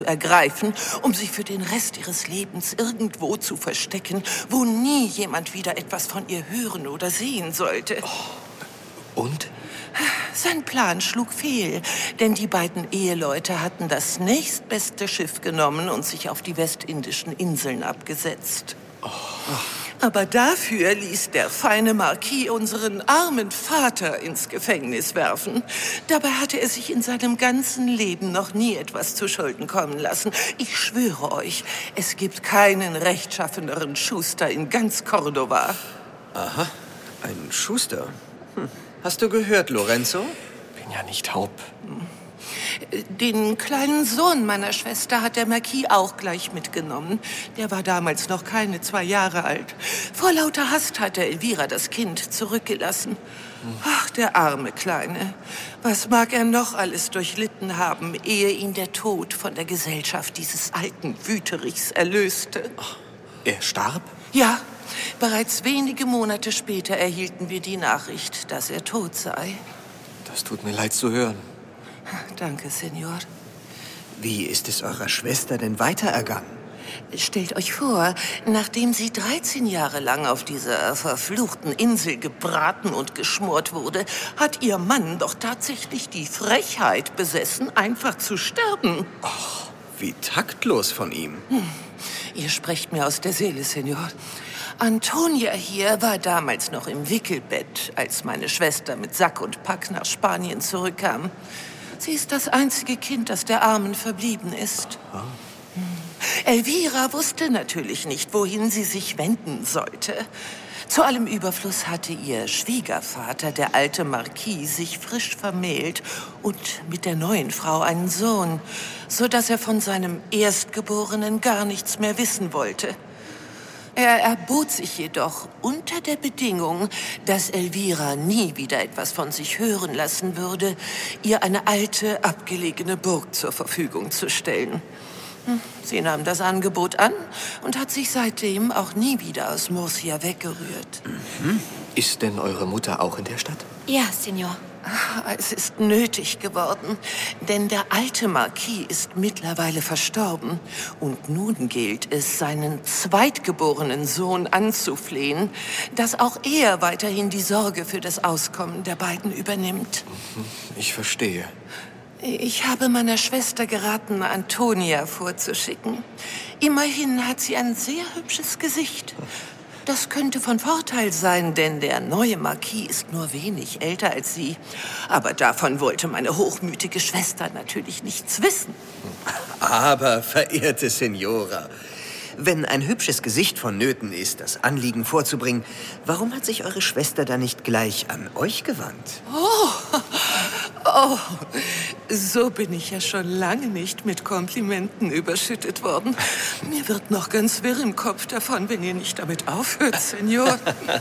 ergreifen, um sich für den Rest ihres Lebens irgendwo zu verstecken, wo nie jemand wieder etwas von ihr hören oder sehen sollte. Und? Sein Plan schlug fehl, denn die beiden Eheleute hatten das nächstbeste Schiff genommen und sich auf die westindischen Inseln abgesetzt. Aber dafür ließ der feine Marquis unseren armen Vater ins Gefängnis werfen. Dabei hatte er sich in seinem ganzen Leben noch nie etwas zu Schulden kommen lassen. Ich schwöre euch, es gibt keinen rechtschaffeneren Schuster in ganz Cordova. Aha, ein Schuster. Hast du gehört, Lorenzo? Bin ja nicht taub. Den kleinen Sohn meiner Schwester hat der Marquis auch gleich mitgenommen. Der war damals noch keine 2 Jahre alt. Vor lauter Hast hat der Elvira das Kind zurückgelassen. Ach, der arme Kleine. Was mag er noch alles durchlitten haben, ehe ihn der Tod von der Gesellschaft dieses alten Wüterichs erlöste? Er starb? Ja, bereits wenige Monate später erhielten wir die Nachricht, dass er tot sei. Das tut mir leid zu hören. Danke, Senor. Wie ist es eurer Schwester denn weiter ergangen? Stellt euch vor, nachdem sie 13 Jahre lang auf dieser verfluchten Insel gebraten und geschmort wurde, hat ihr Mann doch tatsächlich die Frechheit besessen, einfach zu sterben. Ach, wie taktlos von ihm. Ihr sprecht mir aus der Seele, Senor. Antonia hier war damals noch im Wickelbett, als meine Schwester mit Sack und Pack nach Spanien zurückkam. Sie ist das einzige Kind, das der Armen verblieben ist. Elvira wusste natürlich nicht, wohin sie sich wenden sollte. Zu allem Überfluss hatte ihr Schwiegervater, der alte Marquis, sich frisch vermählt und mit der neuen Frau einen Sohn, sodass er von seinem Erstgeborenen gar nichts mehr wissen wollte. Er erbot sich jedoch unter der Bedingung, dass Elvira nie wieder etwas von sich hören lassen würde, ihr eine alte, abgelegene Burg zur Verfügung zu stellen. Sie nahm das Angebot an und hat sich seitdem auch nie wieder aus Murcia weggerührt. Ist denn eure Mutter auch in der Stadt? Ja, Senor. Es ist nötig geworden, denn der alte Marquis ist mittlerweile verstorben. Und nun gilt es, seinen zweitgeborenen Sohn anzuflehen, dass auch er weiterhin die Sorge für das Auskommen der beiden übernimmt. Ich verstehe. Ich habe meiner Schwester geraten, Antonia vorzuschicken. Immerhin hat sie ein sehr hübsches Gesicht. Das könnte von Vorteil sein, denn der neue Marquis ist nur wenig älter als sie. Aber davon wollte meine hochmütige Schwester natürlich nichts wissen. Aber, verehrte Senora, wenn ein hübsches Gesicht vonnöten ist, das Anliegen vorzubringen, warum hat sich eure Schwester da nicht gleich an euch gewandt? Oh, so bin ich ja schon lange nicht mit Komplimenten überschüttet worden. Mir wird noch ganz wirr im Kopf davon, wenn ihr nicht damit aufhört, Senor.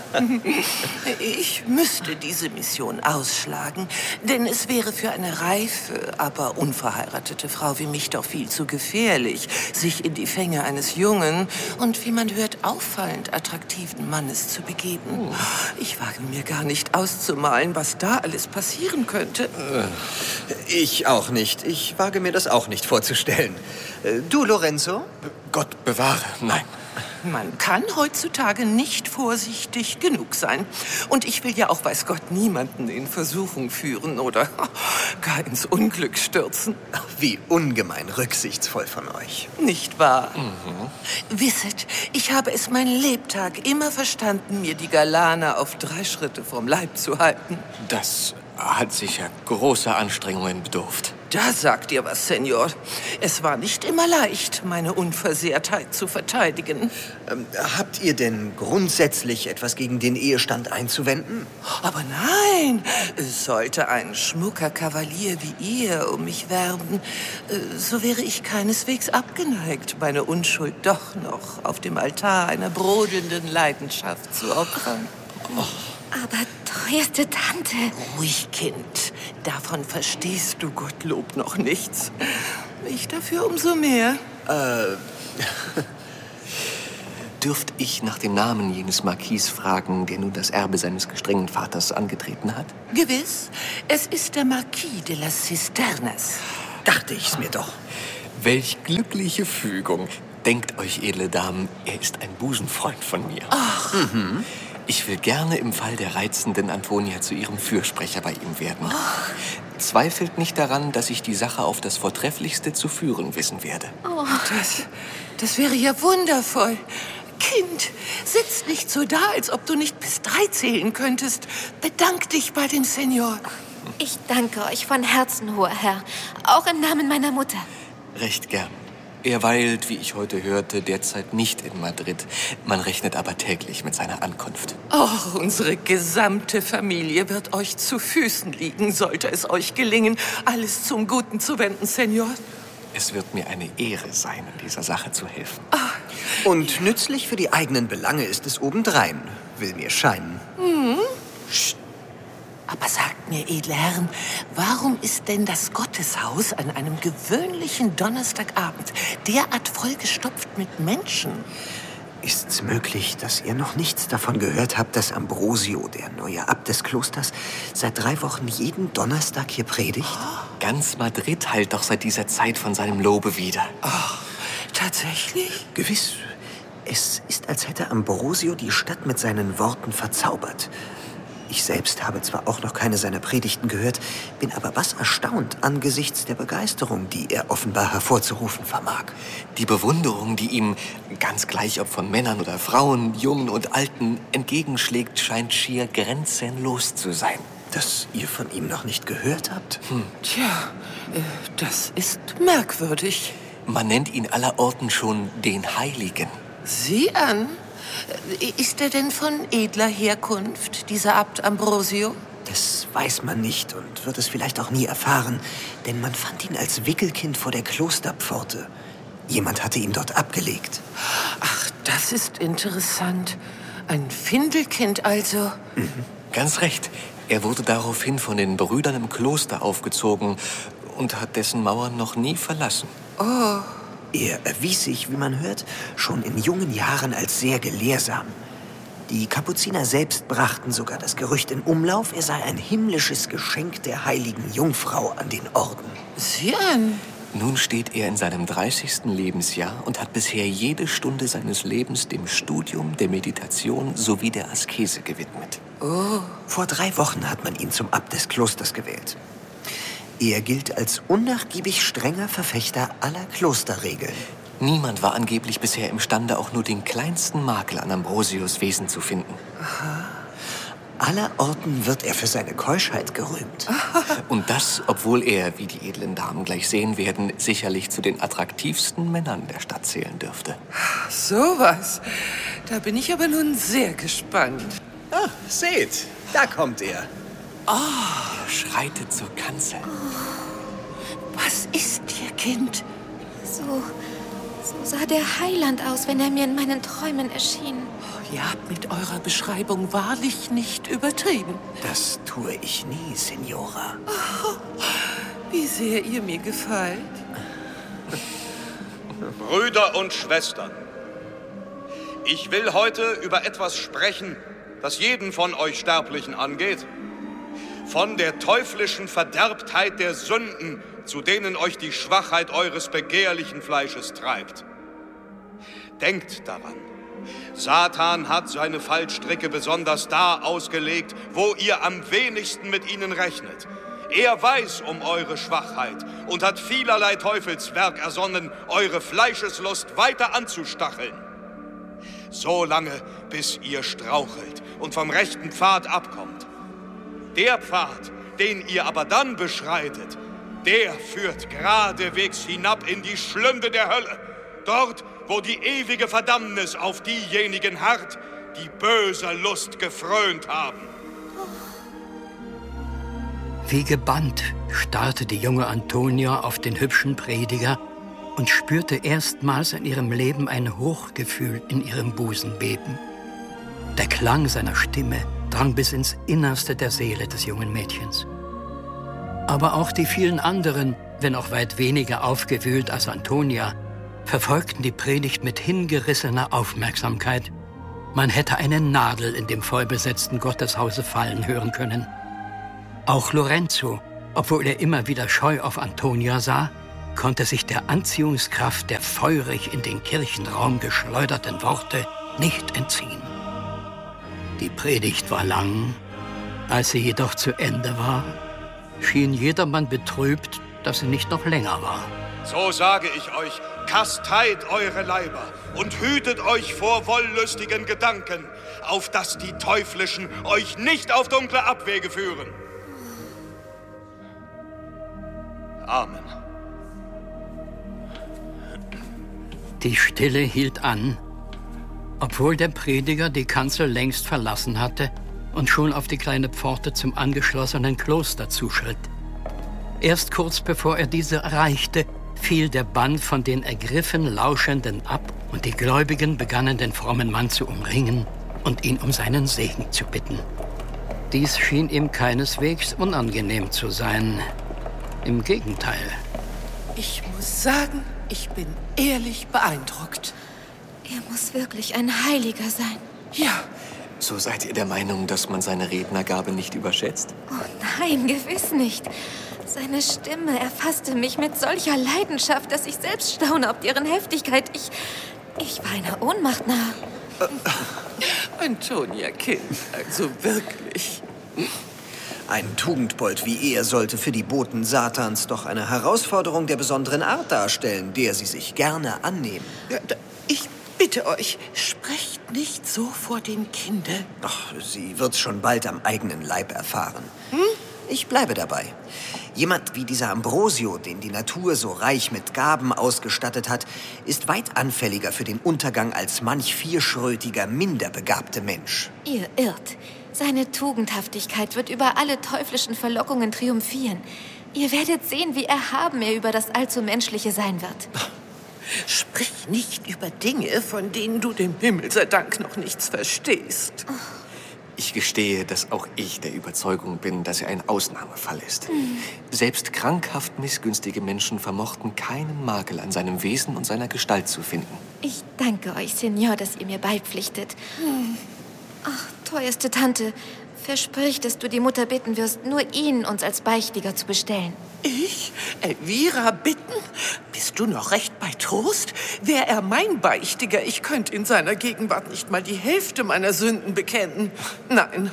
Ich müsste diese Mission ausschlagen, denn es wäre für eine reife, aber unverheiratete Frau wie mich doch viel zu gefährlich, sich in die Fänge eines jungen und, wie man hört, auffallend attraktiven Mannes zu begeben. Ich wage mir gar nicht auszumalen, was da alles passieren könnte. Ich auch nicht. Ich wage mir das auch nicht vorzustellen. Du, Lorenzo? Gott bewahre, nein. Man kann heutzutage nicht vorsichtig genug sein. Und ich will ja auch, weiß Gott, niemanden in Versuchung führen oder gar ins Unglück stürzen. Wie ungemein rücksichtsvoll von euch. Nicht wahr? Wisset, ich habe es mein Lebtag immer verstanden, mir die Galana auf 3 Schritte vom Leib zu halten. Das hat sicher großer Anstrengungen bedurft. Da sagt ihr was, Senor. Es war nicht immer leicht, meine Unversehrtheit zu verteidigen. Habt ihr denn grundsätzlich etwas gegen den Ehestand einzuwenden? Aber nein, sollte ein schmucker Kavalier wie ihr um mich werben, so wäre ich keineswegs abgeneigt, meine Unschuld doch noch auf dem Altar einer brodelnden Leidenschaft zu opfern. Aber teuerste Tante. Ruhig, Kind. Davon verstehst du, Gottlob, noch nichts. Ich dafür umso mehr. Dürft ich nach dem Namen jenes Marquis fragen, der nun das Erbe seines gestrengen Vaters angetreten hat? Gewiss, es ist der Marquis de las Cisternas. Dachte ich's mir doch. Welch glückliche Fügung. Denkt euch, edle Damen, er ist ein Busenfreund von mir. Ach. Mhm. Ich will gerne im Fall der reizenden Antonia zu ihrem Fürsprecher bei ihm werden. Ach. Zweifelt nicht daran, dass ich die Sache auf das Vortrefflichste zu führen wissen werde. Oh. Das wäre ja wundervoll. Kind, sitz nicht so da, als ob du nicht bis 3 zählen könntest. Bedank dich bei dem Senior. Ich danke euch von Herzen, hoher Herr. Auch im Namen meiner Mutter. Recht gern. Er weilt, wie ich heute hörte, derzeit nicht in Madrid. Man rechnet aber täglich mit seiner Ankunft. Oh, unsere gesamte Familie wird euch zu Füßen liegen, sollte es euch gelingen, alles zum Guten zu wenden, Senior. Es wird mir eine Ehre sein, in dieser Sache zu helfen. Und nützlich für die eigenen Belange ist es obendrein, will mir scheinen. Hm? Aber sagt mir, edle Herren, warum ist denn das Gotteshaus an einem gewöhnlichen Donnerstagabend derart vollgestopft mit Menschen? Ist's möglich, dass ihr noch nichts davon gehört habt, dass Ambrosio, der neue Abt des Klosters, seit 3 Wochen jeden Donnerstag hier predigt? Ganz Madrid heilt doch seit dieser Zeit von seinem Lobe wieder. Ach, tatsächlich? Gewiss. Es ist, als hätte Ambrosio die Stadt mit seinen Worten verzaubert. Ich selbst habe zwar auch noch keine seiner Predigten gehört, bin aber was erstaunt angesichts der Begeisterung, die er offenbar hervorzurufen vermag. Die Bewunderung, die ihm, ganz gleich ob von Männern oder Frauen, Jungen und Alten, entgegenschlägt, scheint schier grenzenlos zu sein. Dass ihr von ihm noch nicht gehört habt? Tja, das ist merkwürdig. Man nennt ihn allerorten schon den Heiligen. Sieh an. Ist er denn von edler Herkunft, dieser Abt Ambrosio? Das weiß man nicht und wird es vielleicht auch nie erfahren, denn man fand ihn als Wickelkind vor der Klosterpforte. Jemand hatte ihn dort abgelegt. Ach, das ist interessant. Ein Findelkind also. Mhm. Ganz recht. Er wurde daraufhin von den Brüdern im Kloster aufgezogen und hat dessen Mauern noch nie verlassen. Oh. Er erwies sich, wie man hört, schon in jungen Jahren als sehr gelehrsam. Die Kapuziner selbst brachten sogar das Gerücht in Umlauf, er sei ein himmlisches Geschenk der heiligen Jungfrau an den Orden. Sieh an. Nun steht er in seinem 30. Lebensjahr und hat bisher jede Stunde seines Lebens dem Studium, der Meditation sowie der Askese gewidmet. Oh. Vor 3 Wochen hat man ihn zum Abt des Klosters gewählt. Er gilt als unnachgiebig strenger Verfechter aller Klosterregeln. Niemand war angeblich bisher imstande, auch nur den kleinsten Makel an Ambrosius Wesen zu finden. Aha. Allerorten wird er für seine Keuschheit gerühmt. Und das, obwohl er, wie die edlen Damen gleich sehen werden, sicherlich zu den attraktivsten Männern der Stadt zählen dürfte. Sowas. Da bin ich aber nun sehr gespannt. Ah, seht, da kommt er. Oh. Er schreitet zur Kanzel. Was ist dir, Kind? So sah der Heiland aus, wenn er mir in meinen Träumen erschien. Ihr habt mit eurer Beschreibung wahrlich nicht übertrieben. Das tue ich nie, Signora. Oh, wie sehr ihr mir gefällt. Brüder und Schwestern, ich will heute über etwas sprechen, das jeden von euch Sterblichen angeht. Von der teuflischen Verderbtheit der Sünden, zu denen euch die Schwachheit eures begehrlichen Fleisches treibt. Denkt daran, Satan hat seine Fallstricke besonders da ausgelegt, wo ihr am wenigsten mit ihnen rechnet. Er weiß um eure Schwachheit und hat vielerlei Teufelswerk ersonnen, eure Fleischeslust weiter anzustacheln. So lange, bis ihr strauchelt und vom rechten Pfad abkommt. Der Pfad, den ihr aber dann beschreitet, der führt geradewegs hinab in die Schlünde der Hölle. Dort, wo die ewige Verdammnis auf diejenigen harrt, die böser Lust gefrönt haben. Wie gebannt starrte die junge Antonia auf den hübschen Prediger und spürte erstmals in ihrem Leben ein Hochgefühl in ihrem Busen beben. Der Klang seiner Stimme drang bis ins Innerste der Seele des jungen Mädchens. Aber auch die vielen anderen, wenn auch weit weniger aufgewühlt als Antonia, verfolgten die Predigt mit hingerissener Aufmerksamkeit. Man hätte eine Nadel in dem vollbesetzten Gotteshause fallen hören können. Auch Lorenzo, obwohl er immer wieder scheu auf Antonia sah, konnte sich der Anziehungskraft der feurig in den Kirchenraum geschleuderten Worte nicht entziehen. Die Predigt war lang. Als sie jedoch zu Ende war, schien jedermann betrübt, dass sie nicht noch länger war. So sage ich euch, kasteit eure Leiber und hütet euch vor wollüstigen Gedanken, auf dass die Teuflischen euch nicht auf dunkle Abwege führen. Amen. Die Stille hielt an, obwohl der Prediger die Kanzel längst verlassen hatte und schon auf die kleine Pforte zum angeschlossenen Kloster zuschritt. Erst kurz bevor er diese erreichte, fiel der Bann von den ergriffen Lauschenden ab und die Gläubigen begannen, den frommen Mann zu umringen und ihn um seinen Segen zu bitten. Dies schien ihm keineswegs unangenehm zu sein. Im Gegenteil. Ich muss sagen, ich bin ehrlich beeindruckt. Er muss wirklich ein Heiliger sein. Ja. So seid ihr der Meinung, dass man seine Rednergabe nicht überschätzt? Oh nein, gewiss nicht. Seine Stimme erfasste mich mit solcher Leidenschaft, dass ich selbst staune ob deren Heftigkeit. Ich war einer Ohnmacht nahe. Antonia, Kind, also wirklich. Ein Tugendbold wie er sollte für die Boten Satans doch eine Herausforderung der besonderen Art darstellen, der sie sich gerne annehmen. Ich bitte euch, sprecht nicht so vor den Kindern. Ach, sie wird's schon bald am eigenen Leib erfahren. Ich bleibe dabei. Jemand wie dieser Ambrosio, den die Natur so reich mit Gaben ausgestattet hat, ist weit anfälliger für den Untergang als manch vierschrötiger, minderbegabte Mensch. Ihr irrt. Seine Tugendhaftigkeit wird über alle teuflischen Verlockungen triumphieren. Ihr werdet sehen, wie erhaben er über das allzu Menschliche sein wird. Sprich nicht über Dinge, von denen du dem Himmel sei Dank noch nichts verstehst. Ich gestehe, dass auch ich der Überzeugung bin, dass er ein Ausnahmefall ist. Selbst krankhaft missgünstige Menschen vermochten keinen Makel an seinem Wesen und seiner Gestalt zu finden. Ich danke euch, Senior, dass ihr mir beipflichtet. Ach, teuerste Tante, versprich, dass du die Mutter bitten wirst, nur ihn uns als Beichtiger zu bestellen. Ich? Elvira bitten? Bist du noch recht bei Trost? Wär er mein Beichtiger, ich könnte in seiner Gegenwart nicht mal die Hälfte meiner Sünden bekennen. Nein,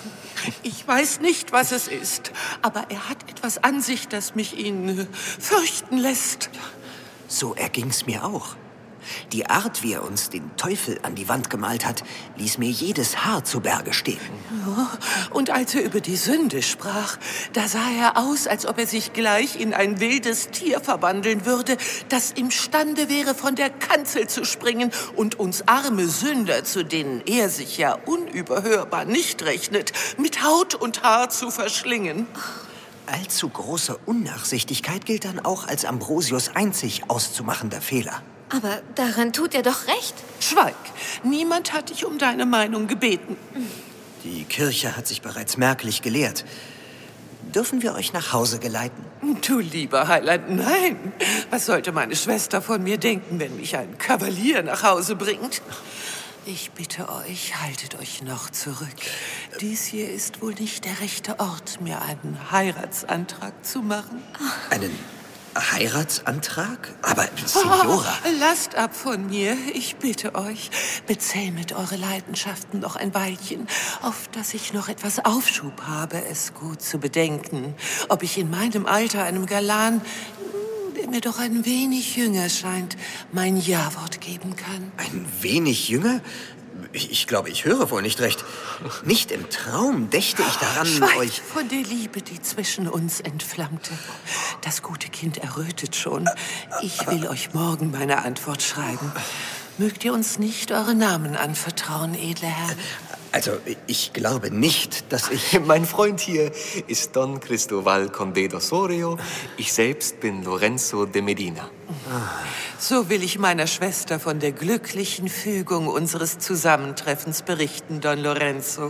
ich weiß nicht, was es ist, aber er hat etwas an sich, das mich ihn fürchten lässt. So erging's mir auch. Die Art, wie er uns den Teufel an die Wand gemalt hat, ließ mir jedes Haar zu Berge stehen. Ja, und als er über die Sünde sprach, da sah er aus, als ob er sich gleich in ein wildes Tier verwandeln würde, das imstande wäre, von der Kanzel zu springen und uns arme Sünder, zu denen er sich ja unüberhörbar nicht rechnet, mit Haut und Haar zu verschlingen. Allzu große Unnachsichtigkeit gilt dann auch als Ambrosius einzig auszumachender Fehler. Aber daran tut er doch recht. Schweig, niemand hat dich um deine Meinung gebeten. Die Kirche hat sich bereits merklich gelehrt. Dürfen wir euch nach Hause geleiten? Du lieber Heiland, nein. Was sollte meine Schwester von mir denken, wenn mich ein Kavalier nach Hause bringt? Ich bitte euch, haltet euch noch zurück. Dies hier ist wohl nicht der rechte Ort, mir einen Heiratsantrag zu machen. Einen Heiratsantrag? Aber, Signora... Lasst ab von mir, ich bitte euch. Bezähmet eure Leidenschaften noch ein Weilchen, auf dass ich noch etwas Aufschub habe, es gut zu bedenken, ob ich in meinem Alter einem Galan, der mir doch ein wenig jünger scheint, mein Ja-Wort geben kann. Ein wenig jünger? Ich glaube, ich höre wohl nicht recht. Nicht im Traum dächte ich daran, Schweigt euch... von der Liebe, die zwischen uns entflammte. Das gute Kind errötet schon. Ich will euch morgen meine Antwort schreiben. Mögt ihr uns nicht eure Namen anvertrauen, edle Herren? Also, ich glaube nicht, dass ich... Mein Freund hier ist Don Cristóbal Conde d'Osorio. Ich selbst bin Lorenzo de Medina. So will ich meiner Schwester von der glücklichen Fügung unseres Zusammentreffens berichten, Don Lorenzo.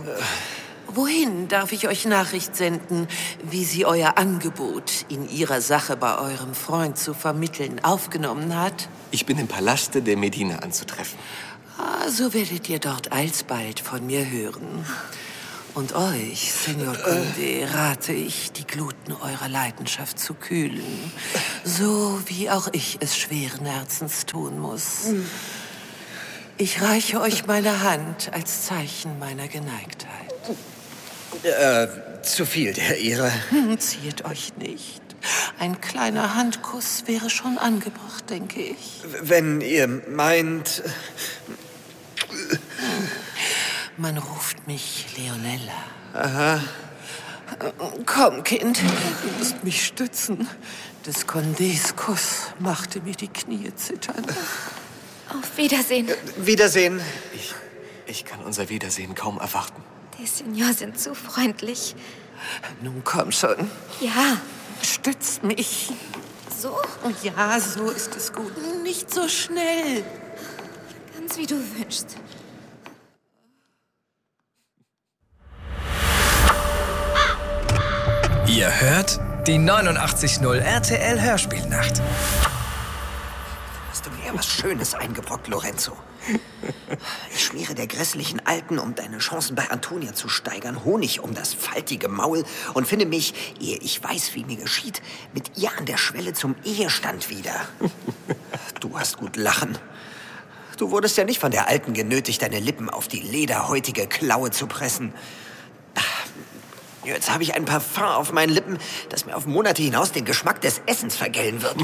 Wohin darf ich euch Nachricht senden, wie sie euer Angebot, in ihrer Sache bei eurem Freund zu vermitteln, aufgenommen hat? Ich bin im Palaste de Medina anzutreffen. So werdet ihr dort alsbald von mir hören. Und euch, Senor Conde, rate ich, die Gluten eurer Leidenschaft zu kühlen. So wie auch ich es schweren Herzens tun muss. Ich reiche euch meine Hand als Zeichen meiner Geneigtheit. Zu viel der Ehre. Ziert euch nicht. Ein kleiner Handkuss wäre schon angebracht, denke ich. Wenn ihr meint... Man ruft mich Leonella. Aha. Komm, Kind, du musst mich stützen. Des Condés Kuss machte mir die Knie zittern. Auf Wiedersehen. Wiedersehen. Ich kann unser Wiedersehen kaum erwarten. Die Senor sind zu freundlich. Nun komm schon. Ja. Stützt mich. So? Ja, so ist es gut. Nicht so schnell. Ganz wie du wünschst. Ihr hört die 89.0 RTL Hörspielnacht. Hast du mir was Schönes eingebrockt, Lorenzo? Ich schmiere der grässlichen Alten, um deine Chancen bei Antonia zu steigern, Honig um das faltige Maul und finde mich, ehe ich weiß, wie mir geschieht, mit ihr an der Schwelle zum Ehestand wieder. Du hast gut lachen. Du wurdest ja nicht von der Alten genötigt, deine Lippen auf die lederhäutige Klaue zu pressen. Jetzt habe ich ein Parfum auf meinen Lippen, das mir auf Monate hinaus den Geschmack des Essens vergällen wird.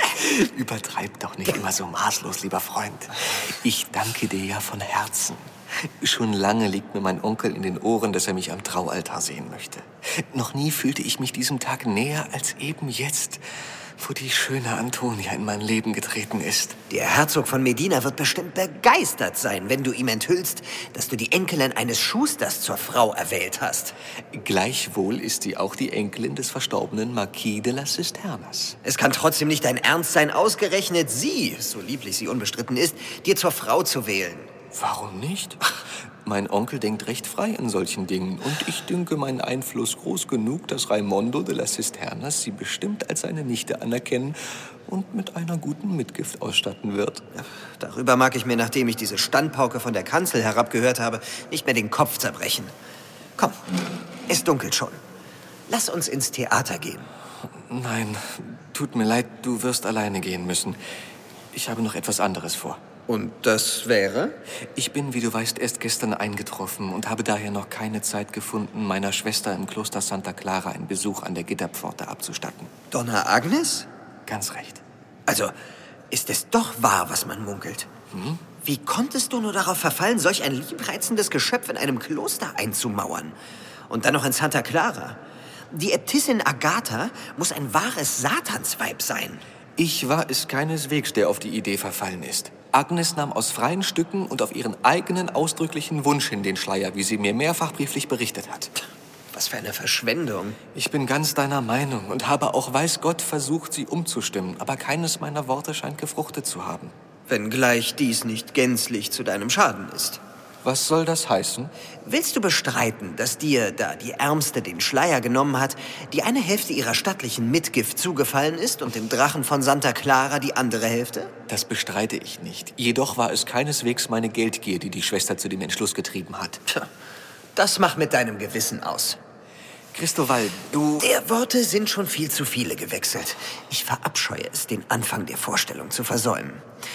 Übertreib doch nicht immer so maßlos, lieber Freund. Ich danke dir ja von Herzen. Schon lange liegt mir mein Onkel in den Ohren, dass er mich am Traualtar sehen möchte. Noch nie fühlte ich mich diesem Tag näher als eben jetzt, wo die schöne Antonia in mein Leben getreten ist. Der Herzog von Medina wird bestimmt begeistert sein, wenn du ihm enthüllst, dass du die Enkelin eines Schusters zur Frau erwählt hast. Gleichwohl ist sie auch die Enkelin des verstorbenen Marquis de las Cisternas. Es kann trotzdem nicht dein Ernst sein, ausgerechnet sie, so lieblich sie unbestritten ist, dir zur Frau zu wählen. Warum nicht? Mein Onkel denkt recht frei in solchen Dingen. Und ich dünke meinen Einfluss groß genug, dass Raimondo de las Cisternas sie bestimmt als seine Nichte anerkennen und mit einer guten Mitgift ausstatten wird. Darüber mag ich mir, nachdem ich diese Standpauke von der Kanzel herabgehört habe, nicht mehr den Kopf zerbrechen. Komm, es dunkelt schon. Lass uns ins Theater gehen. Nein, tut mir leid, du wirst alleine gehen müssen. Ich habe noch etwas anderes vor. Und das wäre? Ich bin, wie du weißt, erst gestern eingetroffen und habe daher noch keine Zeit gefunden, meiner Schwester im Kloster Santa Clara einen Besuch an der Gitterpforte abzustatten. Donna Agnes? Ganz recht. Also, ist es doch wahr, was man munkelt? Wie konntest du nur darauf verfallen, solch ein liebreizendes Geschöpf in einem Kloster einzumauern? Und dann noch in Santa Clara? Die Äbtissin Agatha muss ein wahres Satansweib sein. Ich war es keineswegs, der auf die Idee verfallen ist. Agnes nahm aus freien Stücken und auf ihren eigenen ausdrücklichen Wunsch hin den Schleier, wie sie mir mehrfach brieflich berichtet hat. Was für eine Verschwendung. Ich bin ganz deiner Meinung und habe auch, weiß Gott, versucht, sie umzustimmen. Aber keines meiner Worte scheint gefruchtet zu haben. Wenngleich dies nicht gänzlich zu deinem Schaden ist. Was soll das heißen? Willst du bestreiten, dass dir, da die Ärmste den Schleier genommen hat, die eine Hälfte ihrer stattlichen Mitgift zugefallen ist und dem Drachen von Santa Clara die andere Hälfte? Das bestreite ich nicht. Jedoch war es keineswegs meine Geldgier, die die Schwester zu dem Entschluss getrieben hat. Tja, das mach mit deinem Gewissen aus. Christoval, du... Der Worte sind schon viel zu viele gewechselt. Ich verabscheue es, den Anfang der Vorstellung zu versäumen.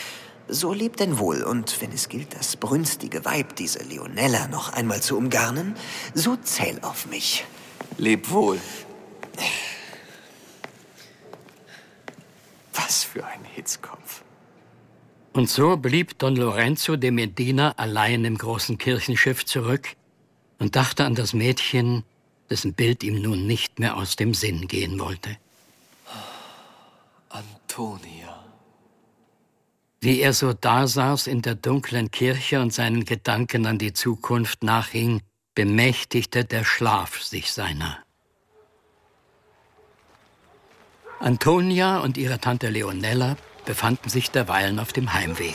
So lebt denn wohl, und wenn es gilt, das brünstige Weib, diese Leonella, noch einmal zu umgarnen, so zähl auf mich. Leb wohl. Was für ein Hitzkopf. Und so blieb Don Lorenzo de Medina allein im großen Kirchenschiff zurück und dachte an das Mädchen, dessen Bild ihm nun nicht mehr aus dem Sinn gehen wollte. Antonia. Wie er so dasaß in der dunklen Kirche und seinen Gedanken an die Zukunft nachhing, bemächtigte der Schlaf sich seiner. Antonia und ihre Tante Leonella befanden sich derweilen auf dem Heimweg.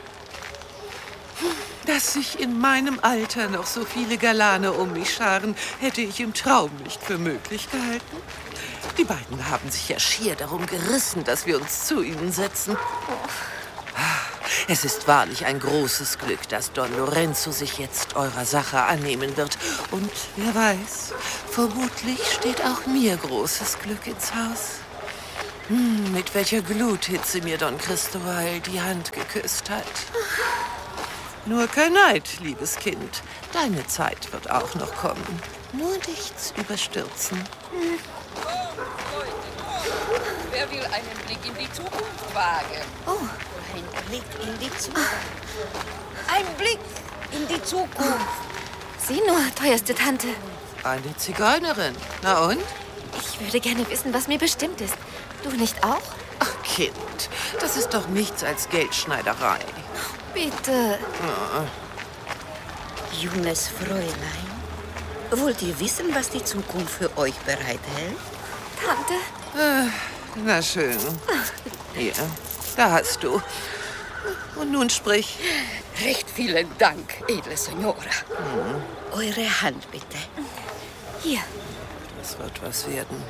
Dass sich in meinem Alter noch so viele Galane um mich scharen, hätte ich im Traum nicht für möglich gehalten. Die beiden haben sich ja schier darum gerissen, dass wir uns zu ihnen setzen. Es ist wahrlich ein großes Glück, dass Don Lorenzo sich jetzt eurer Sache annehmen wird. Und wer weiß, vermutlich steht auch mir großes Glück ins Haus. Mit welcher Gluthitze mir Don Cristobal die Hand geküsst hat. Nur kein Neid, liebes Kind. Deine Zeit wird auch noch kommen. Nur nichts überstürzen. Wer will einen Blick in die Zukunft wagen? Oh. Ein Blick in die Zukunft. Ein Blick in die Zukunft. Sieh nur, teuerste Tante. Eine Zigeunerin. Na und? Ich würde gerne wissen, was mir bestimmt ist. Du nicht auch? Ach, Kind, das ist doch nichts als Geldschneiderei. Bitte. Junges Fräulein, wollt ihr wissen, was die Zukunft für euch bereithält? Tante? Na schön. Hier, da hast du. Und nun sprich. Recht vielen Dank, edle Signora. Eure Hand, bitte. Hier. Das wird was werden.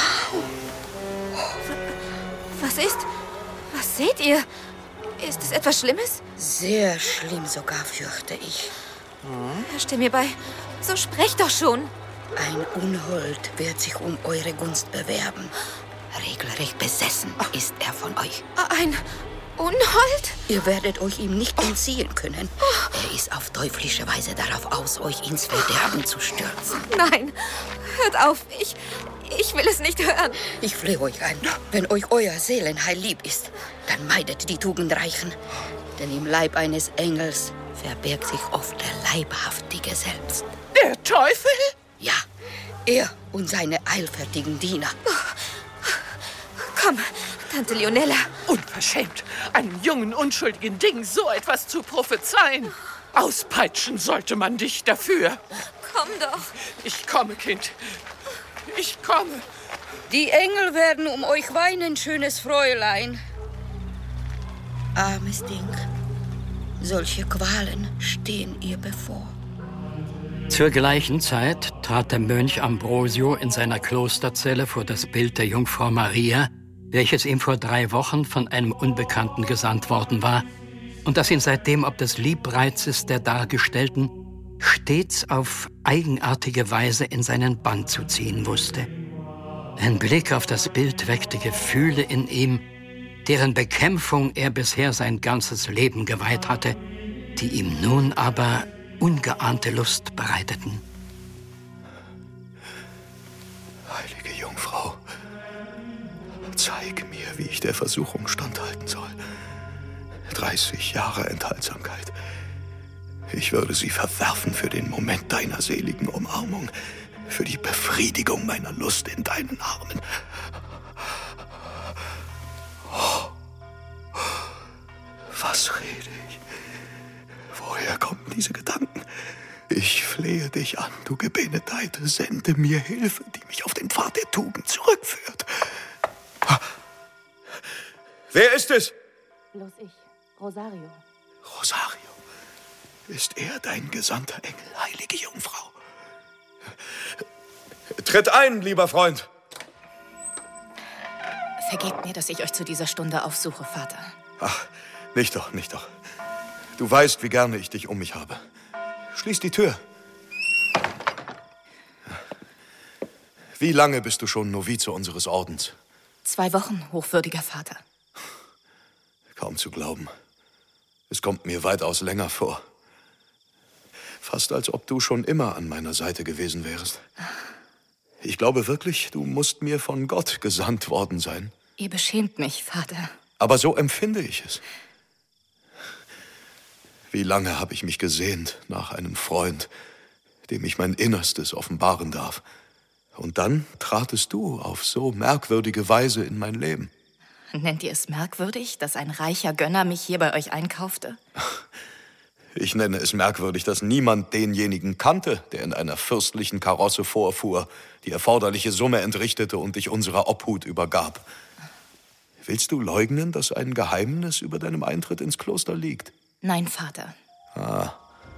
Was ist? Was seht ihr? Ist es etwas Schlimmes? Sehr schlimm sogar, fürchte ich. Steh mir bei. So sprecht doch schon. Ein Unhold wird sich um eure Gunst bewerben. Regelrecht besessen ist er von euch. Ein Unhold? Ihr werdet euch ihm nicht entziehen können. Er ist auf teuflische Weise darauf aus, euch ins Verderben zu stürzen. Nein, hört auf. Ich will es nicht hören. Ich flehe euch an, wenn euch euer Seelenheil lieb ist, dann meidet die Tugendreichen. Denn im Leib eines Engels verbirgt sich oft der Leibhaftige selbst. Der Teufel? Ja, er und seine eilfertigen Diener. Komm, Tante Leonella. Unverschämt, einem jungen, unschuldigen Ding so etwas zu prophezeien. Auspeitschen sollte man dich dafür. Komm doch. Ich komme, Kind. Ich komme. Die Engel werden um euch weinen, schönes Fräulein. Armes Ding. Solche Qualen stehen ihr bevor. Zur gleichen Zeit trat der Mönch Ambrosio in seiner Klosterzelle vor das Bild der Jungfrau Maria, welches ihm vor 3 Wochen von einem Unbekannten gesandt worden war und das ihn seitdem ob des Liebreizes der Dargestellten stets auf eigenartige Weise in seinen Bann zu ziehen wusste. Ein Blick auf das Bild weckte Gefühle in ihm, deren Bekämpfung er bisher sein ganzes Leben geweiht hatte, die ihm nun aber ungeahnte Lust bereiteten. Heilige Jungfrau, zeig mir, wie ich der Versuchung standhalten soll. 30 Jahre Enthaltsamkeit. Ich würde sie verwerfen für den Moment deiner seligen Umarmung, für die Befriedigung meiner Lust in deinen Armen. Oh, was rede ich? Woher kommen diese Gedanken? Ich flehe dich an, du Gebenedeite, sende mir Hilfe, die mich auf den Pfad der Tugend zurückführt. Wer ist es? Bloß ich, Rosario. Rosario, ist er dein gesandter Engel, heilige Jungfrau? Tritt ein, lieber Freund. Vergebt mir, dass ich euch zu dieser Stunde aufsuche, Vater. Ach, nicht doch, nicht doch. Du weißt, wie gerne ich dich um mich habe. Schließ die Tür. Wie lange bist du schon Novize unseres Ordens? 2 Wochen, hochwürdiger Vater. Kaum zu glauben. Es kommt mir weitaus länger vor. Fast als ob du schon immer an meiner Seite gewesen wärst. Ich glaube wirklich, du musst mir von Gott gesandt worden sein. Ihr beschämt mich, Vater. Aber so empfinde ich es. Wie lange habe ich mich gesehnt nach einem Freund, dem ich mein Innerstes offenbaren darf. Und dann tratest du auf so merkwürdige Weise in mein Leben. Nennt ihr es merkwürdig, dass ein reicher Gönner mich hier bei euch einkaufte? Ich nenne es merkwürdig, dass niemand denjenigen kannte, der in einer fürstlichen Karosse vorfuhr, die erforderliche Summe entrichtete und dich unserer Obhut übergab. Willst du leugnen, dass ein Geheimnis über deinem Eintritt ins Kloster liegt? Nein, Vater. Ah.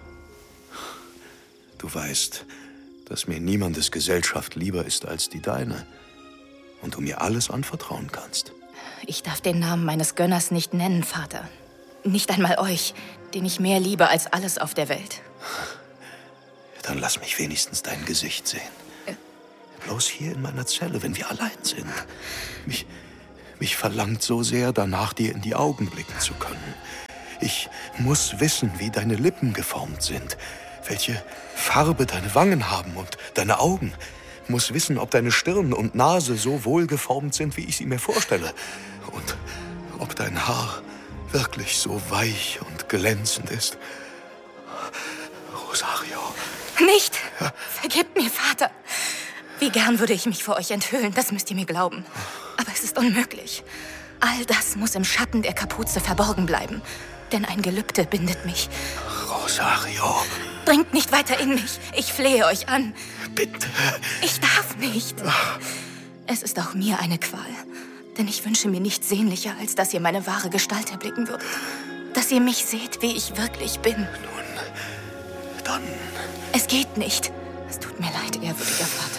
Du weißt, dass mir niemandes Gesellschaft lieber ist als die deine und du mir alles anvertrauen kannst. Ich darf den Namen meines Gönners nicht nennen, Vater. Nicht einmal euch, den ich mehr liebe als alles auf der Welt. Dann lass mich wenigstens dein Gesicht sehen. Bloß hier in meiner Zelle, wenn wir allein sind. Mich verlangt so sehr danach, dir in die Augen blicken zu können. Ich muss wissen, wie deine Lippen geformt sind, welche Farbe deine Wangen haben und deine Augen. Muss wissen, ob deine Stirn und Nase so wohlgeformt sind, wie ich sie mir vorstelle. Und ob dein Haar wirklich so weich und glänzend ist. Rosario. Nicht! Vergebt mir, Vater. Wie gern würde ich mich vor euch enthüllen, das müsst ihr mir glauben. Aber es ist unmöglich. All das muss im Schatten der Kapuze verborgen bleiben. Denn ein Gelübde bindet mich. Rosario. Dringt nicht weiter in mich. Ich flehe euch an. Bitte. Ich darf nicht. Es ist auch mir eine Qual. Denn ich wünsche mir nichts sehnlicher, als dass ihr meine wahre Gestalt erblicken würdet. Dass ihr mich seht, wie ich wirklich bin. Nun, dann... Es geht nicht. Es tut mir leid, ehrwürdiger Vater.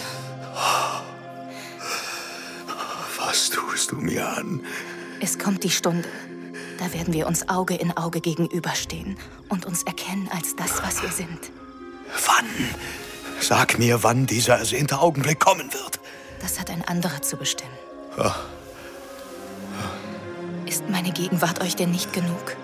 Was tust du mir an? Es kommt die Stunde. Da werden wir uns Auge in Auge gegenüberstehen und uns erkennen als das, was wir sind. Wann? Sag mir, wann dieser ersehnte Augenblick kommen wird. Das hat ein anderer zu bestimmen. Ja. Ist meine Gegenwart euch denn nicht genug?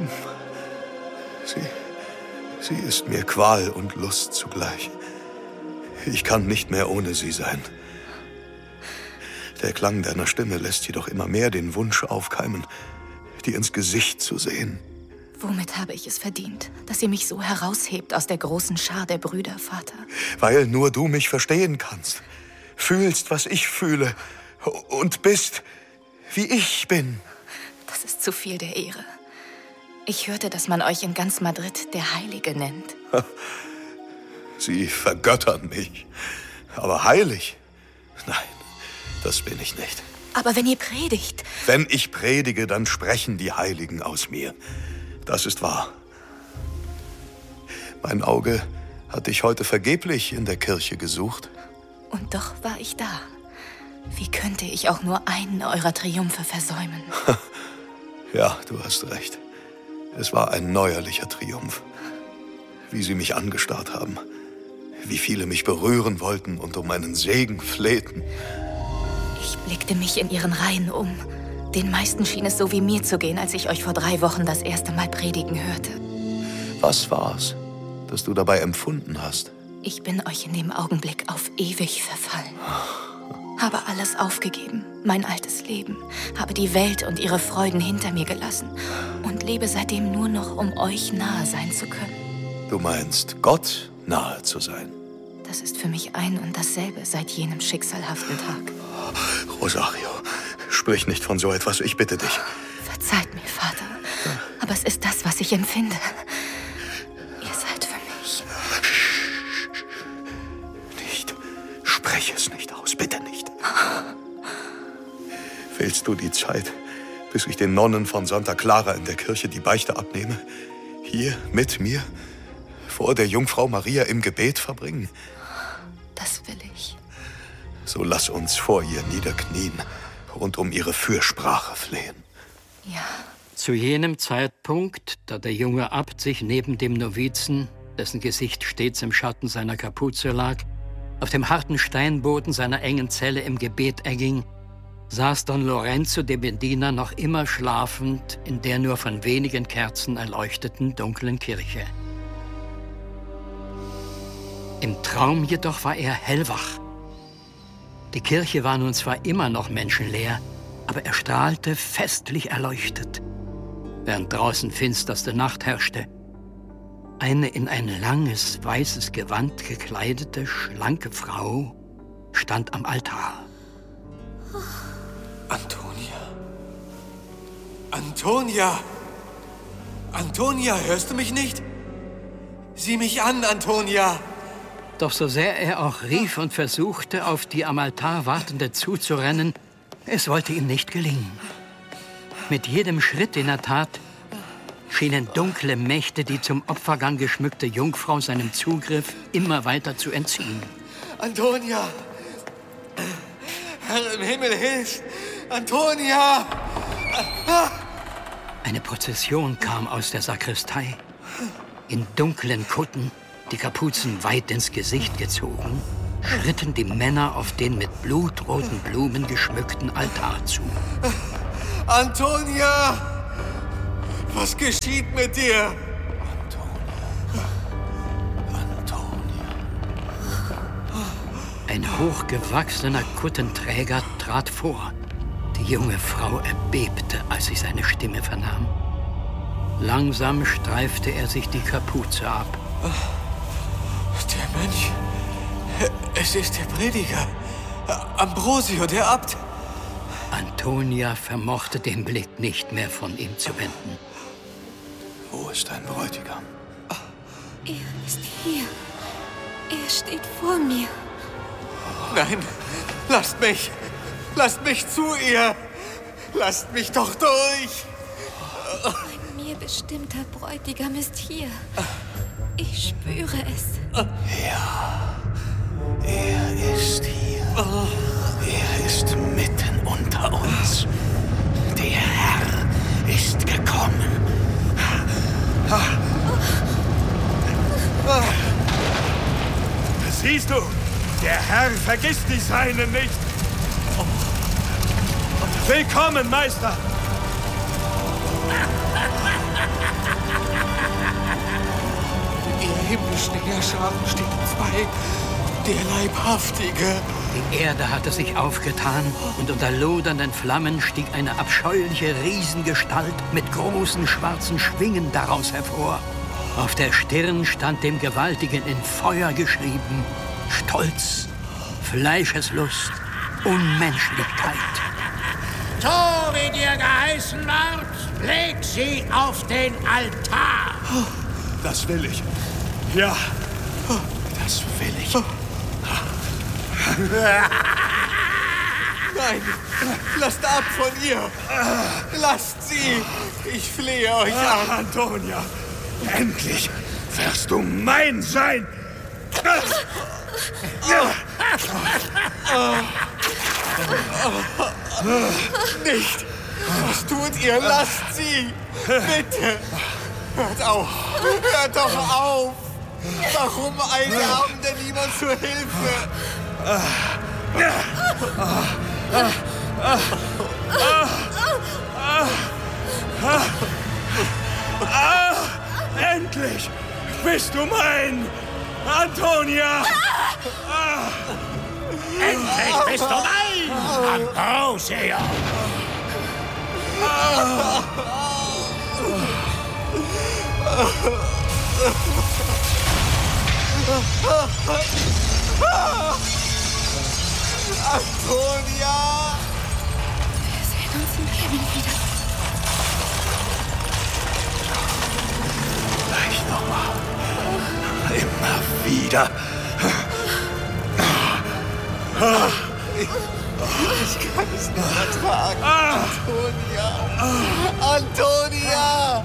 Sie ist mir Qual und Lust zugleich. Ich kann nicht mehr ohne sie sein. Der Klang deiner Stimme lässt jedoch immer mehr den Wunsch aufkeimen, dir ins Gesicht zu sehen. Womit habe ich es verdient, dass ihr mich so heraushebt aus der großen Schar der Brüder, Vater? Weil nur du mich verstehen kannst, fühlst, was ich fühle und bist, wie ich bin. Das ist zu viel der Ehre. Ich hörte, dass man euch in ganz Madrid der Heilige nennt. Sie vergöttern mich. Aber heilig? Nein, das bin ich nicht. Aber wenn ihr predigt... Wenn ich predige, dann sprechen die Heiligen aus mir. Das ist wahr. Mein Auge hat dich heute vergeblich in der Kirche gesucht. Und doch war ich da. Wie könnte ich auch nur einen eurer Triumphe versäumen? Ja, du hast recht. Es war ein neuerlicher Triumph. Wie sie mich angestarrt haben. Wie viele mich berühren wollten und um einen Segen flehten. Ich blickte mich in ihren Reihen um. Den meisten schien es so wie mir zu gehen, als ich euch vor 3 Wochen das erste Mal predigen hörte. Was war's, das du dabei empfunden hast? Ich bin euch in dem Augenblick auf ewig verfallen. Habe alles aufgegeben, mein altes Leben, habe die Welt und ihre Freuden hinter mir gelassen und lebe seitdem nur noch, um euch nahe sein zu können. Du meinst, Gott nahe zu sein? Das ist für mich ein und dasselbe seit jenem schicksalhaften Tag. Rosario, sprich nicht von so etwas, ich bitte dich. Verzeiht mir, Vater, aber es ist das, was ich empfinde. Ihr seid für mich. Nicht. Sprech es nicht aus, bitte nicht. Willst du die Zeit, bis ich den Nonnen von Santa Clara in der Kirche die Beichte abnehme, hier mit mir vor der Jungfrau Maria im Gebet verbringen? Das will ich. So lass uns vor ihr niederknien und um ihre Fürsprache flehen. Ja. Zu jenem Zeitpunkt, da der junge Abt sich neben dem Novizen, dessen Gesicht stets im Schatten seiner Kapuze lag, auf dem harten Steinboden seiner engen Zelle im Gebet erging, saß Don Lorenzo de Medina noch immer schlafend in der nur von wenigen Kerzen erleuchteten dunklen Kirche. Im Traum jedoch war er hellwach. Die Kirche war nun zwar immer noch menschenleer, aber er strahlte festlich erleuchtet, während draußen finsterste Nacht herrschte. Eine in ein langes, weißes Gewand gekleidete, schlanke Frau stand am Altar. Antonia! Antonia! Antonia, hörst du mich nicht? Sieh mich an, Antonia! Doch so sehr er auch rief und versuchte, auf die am Altar Wartende zuzurennen, es wollte ihm nicht gelingen. Mit jedem Schritt, den er tat, schienen dunkle Mächte die zum Opfergang geschmückte Jungfrau seinem Zugriff immer weiter zu entziehen. Antonia! Herr im Himmel, hilf! Antonia! Eine Prozession kam aus der Sakristei. In dunklen Kutten, die Kapuzen weit ins Gesicht gezogen, schritten die Männer auf den mit blutroten Blumen geschmückten Altar zu. Antonia! Was geschieht mit dir? Ein hochgewachsener Kuttenträger trat vor. Die junge Frau erbebte, als sie seine Stimme vernahm. Langsam streifte er sich die Kapuze ab. Der Mönch. Es ist der Prediger. Ambrosio, der Abt. Antonia vermochte den Blick nicht mehr von ihm zu wenden. Wo ist dein Bräutigam? Er ist hier. Er steht vor mir. Nein, lasst mich. Lasst mich zu ihr. Lasst mich doch durch. Ein mir bestimmter Bräutigam ist hier. Ich spüre es. Ja, er ist hier. Er ist mitten unter uns. Der Herr ist gekommen. Siehst du, der Herr vergisst die Seinen nicht. Willkommen, Meister. Ihr himmlischen Heerscharen stehen zwei. Der Leibhaftige. Die Erde hatte sich aufgetan und unter lodernden Flammen stieg eine abscheuliche Riesengestalt mit großen schwarzen Schwingen daraus hervor. Auf der Stirn stand dem Gewaltigen in Feuer geschrieben: Stolz, Fleischeslust, Unmenschlichkeit. So wie dir geheißen wird, leg sie auf den Altar. Das will ich. Ja, das will ich. Nein, lasst ab von ihr. Lasst sie. Ich flehe euch an. Antonia, endlich wirst du mein sein. Nicht. Was tut ihr? Lasst sie. Bitte. Hört auf. Hört doch auf. Warum einsam denn niemand zur Hilfe? Endlich bist du mein, Antonia! Endlich bist du mein, Ambrosio! Antonia! Wir sehen uns im Leben wieder. Gleich nochmal. Immer wieder. Ich kann es nicht ertragen. Antonia! Antonia!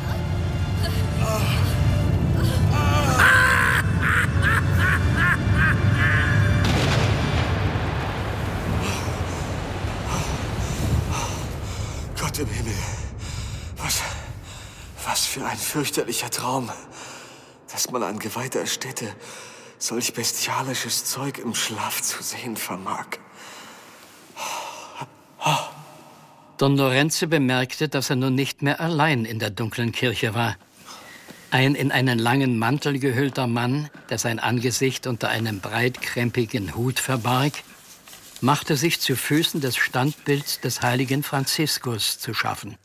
Gott im Himmel. Was für ein fürchterlicher Traum, dass man an geweihter Stätte solch bestialisches Zeug im Schlaf zu sehen vermag. Don Lorenzo bemerkte, dass er nun nicht mehr allein in der dunklen Kirche war. Ein in einen langen Mantel gehüllter Mann, der sein Angesicht unter einem breitkrempigen Hut verbarg, machte sich zu Füßen des Standbilds des heiligen Franziskus zu schaffen.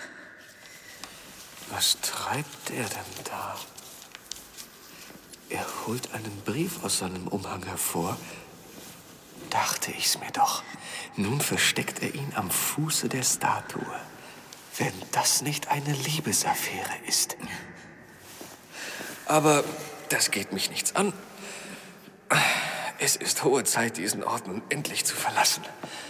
Was treibt er denn da? Er holt einen Brief aus seinem Umhang hervor. Dachte ich's mir doch. Nun versteckt er ihn am Fuße der Statue. Wenn das nicht eine Liebesaffäre ist. Aber das geht mich nichts an. Es ist hohe Zeit, diesen Ort nun endlich zu verlassen.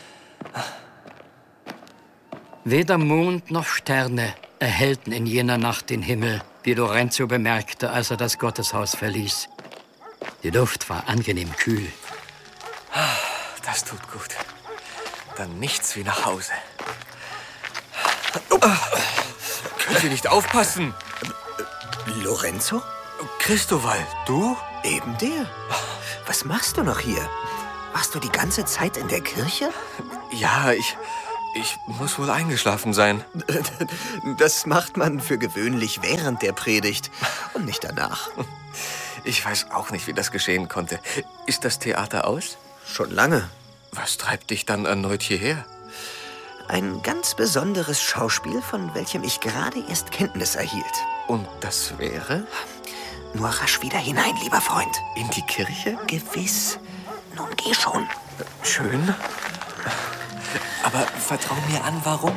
Weder Mond noch Sterne erhellten in jener Nacht den Himmel, wie Lorenzo bemerkte, als er das Gotteshaus verließ. Die Luft war angenehm kühl. Das tut gut. Dann nichts wie nach Hause. Könnt ihr nicht aufpassen? Lorenzo? Christoval, du? Eben der. Was machst du noch hier? Warst du die ganze Zeit in der Kirche? Ja, ich muss wohl eingeschlafen sein. Das macht man für gewöhnlich während der Predigt und nicht danach. Ich weiß auch nicht, wie das geschehen konnte. Ist das Theater aus? Schon lange. Was treibt dich dann erneut hierher? Ein ganz besonderes Schauspiel, von welchem ich gerade erst Kenntnis erhielt. Und das wäre? Nur rasch wieder hinein, lieber Freund. In die Kirche? Gewiss. Nun geh schon. Schön. Aber vertrau mir an, warum?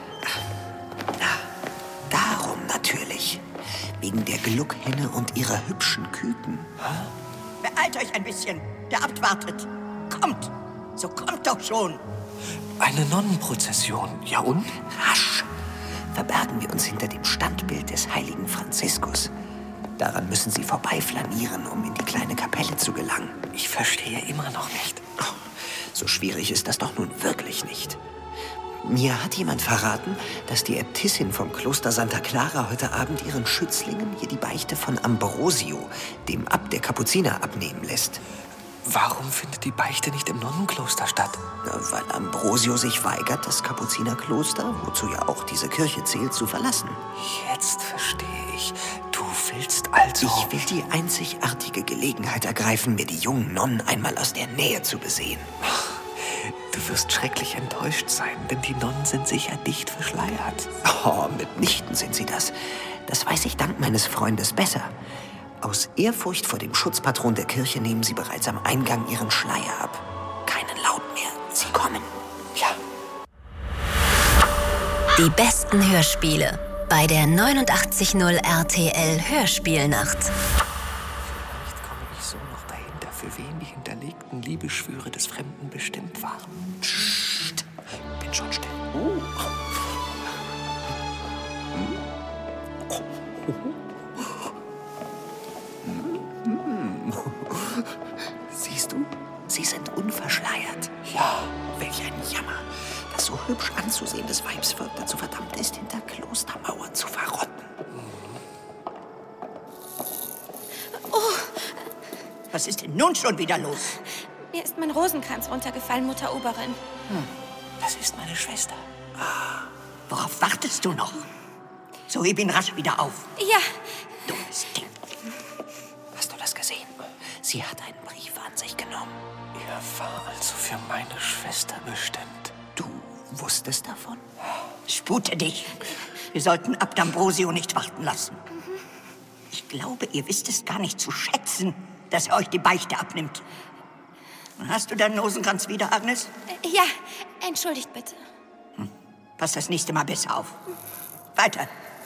Darum natürlich. Wegen der Gluckhenne und ihrer hübschen Küken. Beeilt euch ein bisschen. Der Abt wartet. Kommt. So kommt doch schon. Eine Nonnenprozession. Ja und? Rasch. Verbergen wir uns hinter dem Standbild des heiligen Franziskus. Daran müssen Sie vorbeiflanieren, um in die kleine Kapelle zu gelangen. Ich verstehe immer noch nicht. Oh, so schwierig ist das doch nun wirklich nicht. Mir hat jemand verraten, dass die Äbtissin vom Kloster Santa Clara heute Abend ihren Schützlingen hier die Beichte von Ambrosio, dem Abt der Kapuziner, abnehmen lässt. Warum findet die Beichte nicht im Nonnenkloster statt? Weil Ambrosio sich weigert, das Kapuzinerkloster, wozu ja auch diese Kirche zählt, zu verlassen. Jetzt verstehe ich. Du willst also... Ich will die einzigartige Gelegenheit ergreifen, mir die jungen Nonnen einmal aus der Nähe zu besehen. Du wirst schrecklich enttäuscht sein, denn die Nonnen sind sicher dicht verschleiert. Oh, mitnichten sind sie das. Das weiß ich dank meines Freundes besser. Aus Ehrfurcht vor dem Schutzpatron der Kirche nehmen sie bereits am Eingang ihren Schleier ab. Keinen Laut mehr. Sie kommen. Ja. Die besten Hörspiele bei der 89.0 RTL Hörspielnacht. Vielleicht komme ich so noch dahinter, für wen die hinterlegten Liebesschwüre des Fremden bestimmt waren. Psst. Bin schon still. Siehst du? Sie sind unverschleiert. Ja. Welch ein Jammer, dass so hübsch anzusehendes Weibsvolk dazu verdammt ist, hinter Klostermauern zu verrotten. Oh. Was ist denn nun schon wieder los? Mir ist mein Rosenkranz runtergefallen, Mutter Oberin. Das ist meine Schwester. Worauf wartest du noch? So heb ihn rasch wieder auf. Ja. Dummes Ding. Hast du das gesehen? Sie hat einen Brief an sich genommen. Er war also für meine Schwester bestimmt. Du wusstest davon? Spute dich. Wir sollten Abt Ambrosio nicht warten lassen. Ich glaube, ihr wisst es gar nicht zu schätzen, dass er euch die Beichte abnimmt. Hast du deinen Rosenkranz wieder, Agnes? Ja, entschuldigt bitte. Pass das nächste Mal besser auf. Weiter.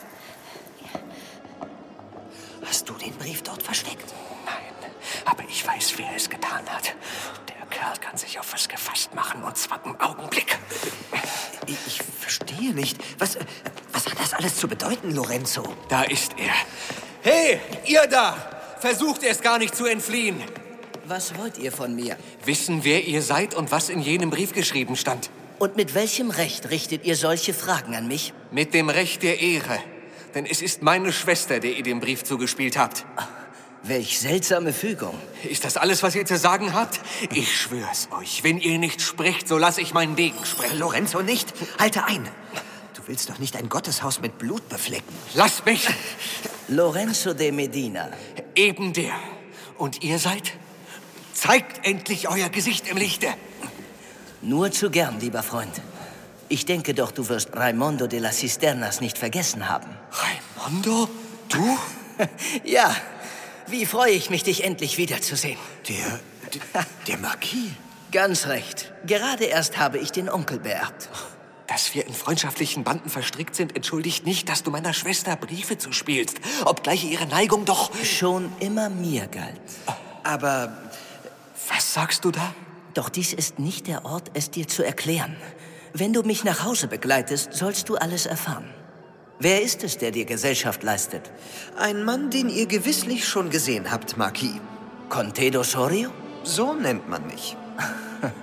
Hast du den Brief dort versteckt? Nein, aber ich weiß, wer es getan hat. Der Kerl kann sich auf was gefasst machen, und zwar im Augenblick. Ich verstehe nicht. Was hat das alles zu bedeuten, Lorenzo? Da ist er. Hey, ihr da! Versucht erst gar nicht zu entfliehen. Was wollt ihr von mir? Wissen, wer ihr seid und was in jenem Brief geschrieben stand. Und mit welchem Recht richtet ihr solche Fragen an mich? Mit dem Recht der Ehre. Denn es ist meine Schwester, der ihr den Brief zugespielt habt. Welch seltsame Fügung. Ist das alles, was ihr zu sagen habt? Ich schwör's euch, wenn ihr nicht sprecht, so lasse ich meinen Degen sprechen. Lorenzo, nicht! Halte ein! Du willst doch nicht ein Gotteshaus mit Blut beflecken. Lasst mich! Lorenzo de Medina. Eben der. Und ihr seid? Zeigt endlich euer Gesicht im Lichte. Nur zu gern, lieber Freund. Ich denke doch, du wirst Raimondo de las Cisternas nicht vergessen haben. Raimondo? Du? Ja. Wie freue ich mich, dich endlich wiederzusehen. Der Marquis? Ganz recht. Gerade erst habe ich den Onkel beerbt. Dass wir in freundschaftlichen Banden verstrickt sind, entschuldigt nicht, dass du meiner Schwester Briefe zuspielst, obgleich ihre Neigung doch... schon immer mir galt. Aber... Was sagst du da? Doch dies ist nicht der Ort, es dir zu erklären. Wenn du mich nach Hause begleitest, sollst du alles erfahren. Wer ist es, der dir Gesellschaft leistet? Ein Mann, den ihr gewisslich schon gesehen habt, Marquis. Conte d'Osorio? So nennt man mich.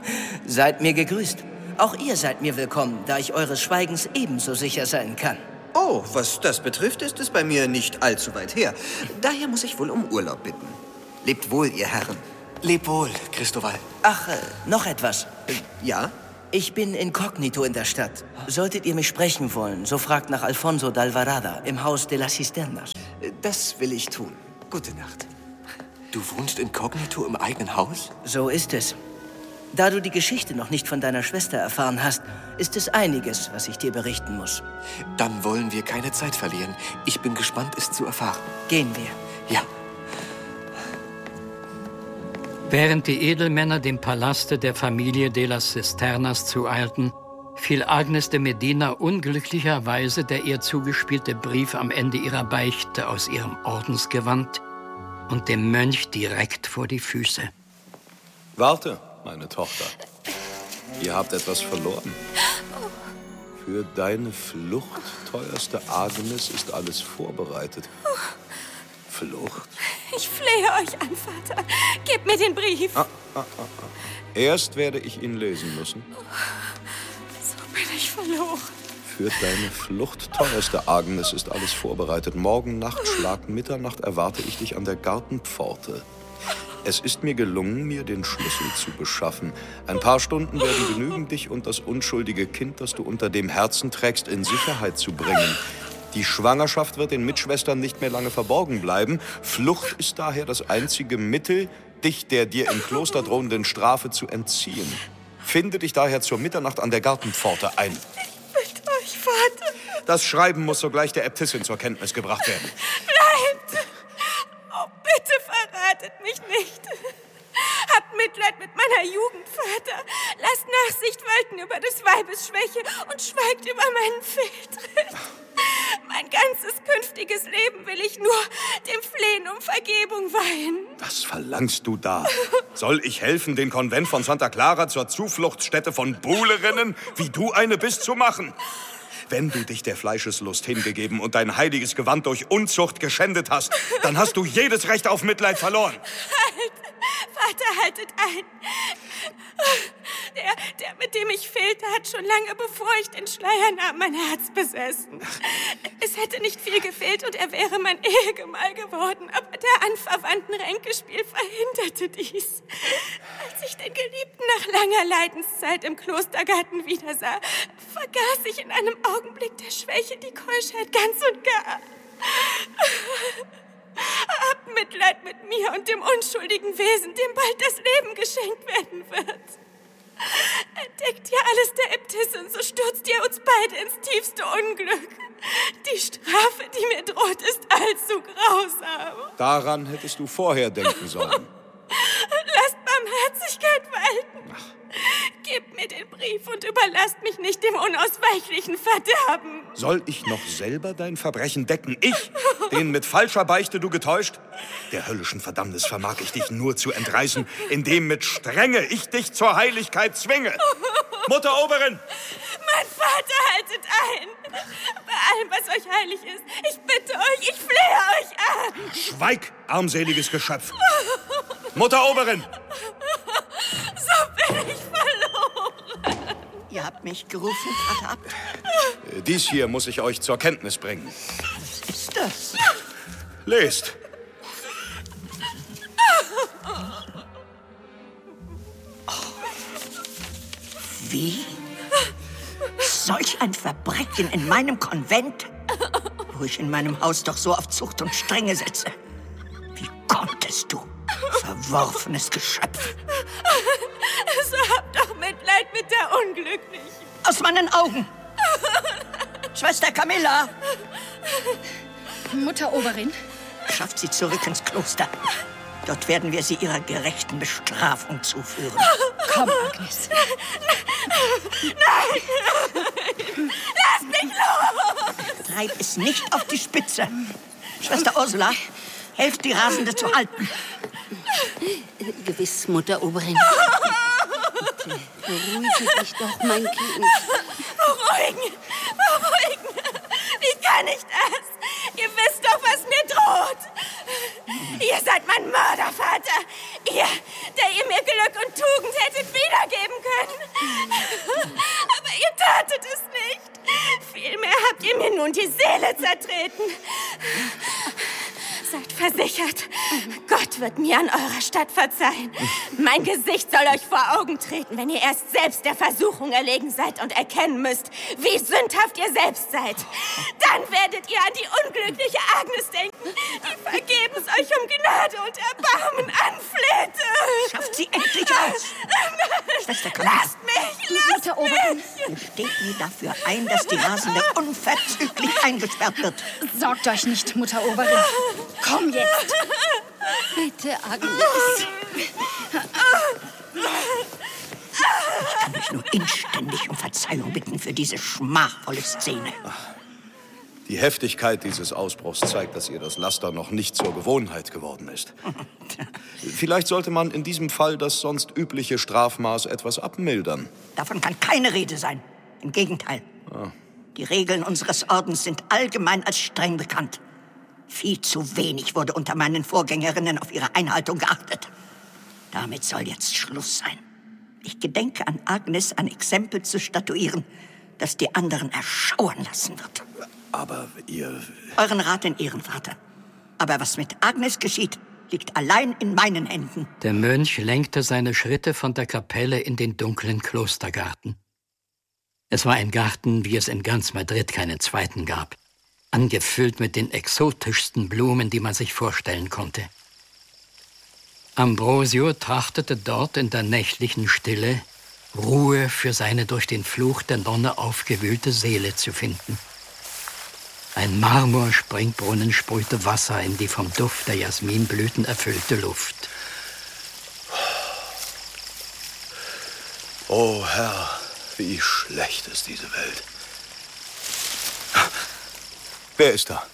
Seid mir gegrüßt. Auch ihr seid mir willkommen, da ich eures Schweigens ebenso sicher sein kann. Oh, was das betrifft, ist es bei mir nicht allzu weit her. Daher muss ich wohl um Urlaub bitten. Lebt wohl, ihr Herren. Leb wohl, Christoval. Ach, noch etwas. Ja? Ich bin inkognito in der Stadt. Solltet ihr mich sprechen wollen, so fragt nach Alfonso d'Alvarada im Haus de las Cisternas. Das will ich tun. Gute Nacht. Du wohnst inkognito im eigenen Haus? So ist es. Da du die Geschichte noch nicht von deiner Schwester erfahren hast, ist es einiges, was ich dir berichten muss. Dann wollen wir keine Zeit verlieren. Ich bin gespannt, es zu erfahren. Gehen wir. Ja. Während die Edelmänner dem Palaste der Familie de las Cisternas zueilten, fiel Agnes de Medina unglücklicherweise der ihr zugespielte Brief am Ende ihrer Beichte aus ihrem Ordensgewand und dem Mönch direkt vor die Füße. Warte, meine Tochter. Ihr habt etwas verloren. Für deine Flucht, teuerste Agnes, ist alles vorbereitet. Flucht? Ich flehe euch an, Vater. Gebt mir den Brief. Erst werde ich ihn lesen müssen. So bin ich verloren. Für deine Flucht, teuerste Agnes, ist alles vorbereitet. Morgen Nacht, Schlag Mitternacht, erwarte ich dich an der Gartenpforte. Es ist mir gelungen, mir den Schlüssel zu beschaffen. Ein paar Stunden werden genügen, dich und das unschuldige Kind, das du unter dem Herzen trägst, in Sicherheit zu bringen. Die Schwangerschaft wird den Mitschwestern nicht mehr lange verborgen bleiben. Flucht ist daher das einzige Mittel, dich der dir im Kloster drohenden Strafe zu entziehen. Finde dich daher zur Mitternacht an der Gartenpforte ein. Ich bitte euch, Vater. Das Schreiben muss sogleich der Äbtissin zur Kenntnis gebracht werden. Bleibt! Oh, bitte verratet mich nicht. Habt Mitleid mit meiner Jugend, Vater. Lasst Nachsicht walten über des Weibes Schwäche und schweigt über meinen Fehltritt. Mein ganzes künftiges Leben will ich nur dem Flehen um Vergebung weihen. Was verlangst du da? Soll ich helfen, den Konvent von Santa Clara zur Zufluchtsstätte von Buhlerinnen, wie du eine bist, zu machen? Wenn du dich der Fleischeslust hingegeben und dein heiliges Gewand durch Unzucht geschändet hast, dann hast du jedes Recht auf Mitleid verloren. Halt! Vater, haltet ein! Der, mit dem ich fehlte, hat schon lange bevor ich den Schleier nahm, mein Herz besessen. Es hätte nicht viel gefehlt und er wäre mein Ehegemahl geworden, aber der anverwandten Ränkespiel verhinderte dies. Als ich den Geliebten nach langer Leidenszeit im Klostergarten wiedersah, vergaß ich in einem Augenblick der Schwäche die Keuschheit ganz und gar. Habt Mitleid mit mir und dem unschuldigen Wesen, dem bald das Leben geschenkt werden wird. Entdeckt ihr alles der Äbtissin, so stürzt ihr uns beide ins tiefste Unglück. Die Strafe, die mir droht, ist allzu grausam. Daran hättest du vorher denken sollen. Lasst Barmherzigkeit walten. Gebt mir den Brief und überlasst mich nicht dem unausweichlichen Verderben. Soll ich noch selber dein Verbrechen decken? Ich, den mit falscher Beichte du getäuscht? Der höllischen Verdammnis vermag ich dich nur zu entreißen, indem mit Strenge ich dich zur Heiligkeit zwinge. Mutter Oberin! Mein Vater, haltet ein! Bei allem, was euch heilig ist, ich bitte euch, ich flehe euch an! Schweig, armseliges Geschöpf! Mutter Oberin! So bin ich verloren! Ihr habt mich gerufen, Vater Abt? Dies hier muss ich euch zur Kenntnis bringen. Was ist das? Lest! Wie? Solch ein Verbrechen in meinem Konvent? Wo ich in meinem Haus doch so auf Zucht und Strenge setze. Wie konntest du, verworfenes Geschöpf? So habt doch Mitleid mit der Unglücklichen. Aus meinen Augen! Schwester Camilla! Mutter Oberin? Schafft sie zurück ins Kloster. Dort werden wir sie ihrer gerechten Bestrafung zuführen. Komm, Agnes. Nein! Lass mich los! Treib es nicht auf die Spitze. Schwester Ursula, helft die Rasende zu halten. Gewiss, Mutter Oberin. Bitte, beruhige dich doch, mein Kind. Beruhigen! Beruhigen! Wie kann ich das? Ihr wisst doch, was mir droht. Ihr seid mein Mördervater. Ihr, der ihr mir Glück und Tugend hättet wiedergeben können. Aber ihr tatet es nicht. Vielmehr habt ihr mir nun die Seele zertreten? Seid versichert, Gott wird mir an eurer Stadt verzeihen. Mein Gesicht soll euch vor Augen treten, wenn ihr erst selbst der Versuchung erlegen seid und erkennen müsst, wie sündhaft ihr selbst seid. Dann werdet ihr an die unglückliche Agnes denken, die vergebens euch um Gnade und Erbarmen anflehte. Schafft sie endlich aus! Schwester Kammer, lasst mich! Steht mir dafür ein, dass die Rasende unverzüglich eingesperrt wird. Sorgt euch nicht, Mutter Oberin. Komm jetzt! Bitte, Agnes. Ich kann euch nur inständig um Verzeihung bitten für diese schmachvolle Szene. Die Heftigkeit dieses Ausbruchs zeigt, dass ihr das Laster noch nicht zur Gewohnheit geworden ist. Vielleicht sollte man in diesem Fall das sonst übliche Strafmaß etwas abmildern. Davon kann keine Rede sein. Im Gegenteil. Die Regeln unseres Ordens sind allgemein als streng bekannt. Viel zu wenig wurde unter meinen Vorgängerinnen auf ihre Einhaltung geachtet. Damit soll jetzt Schluss sein. Ich gedenke an Agnes ein Exempel zu statuieren, das die anderen erschauern lassen wird. Aber ihr... Euren Rat in Ehren, Vater. Aber was mit Agnes geschieht, liegt allein in meinen Händen. Der Mönch lenkte seine Schritte von der Kapelle in den dunklen Klostergarten. Es war ein Garten, wie es in ganz Madrid keinen zweiten gab. Angefüllt mit den exotischsten Blumen, die man sich vorstellen konnte. Ambrosio trachtete dort in der nächtlichen Stille, Ruhe für seine durch den Fluch der Nonne aufgewühlte Seele zu finden. Ein Marmorspringbrunnen sprühte Wasser in die vom Duft der Jasminblüten erfüllte Luft. Oh Herr, wie schlecht ist diese Welt. Wer ist da?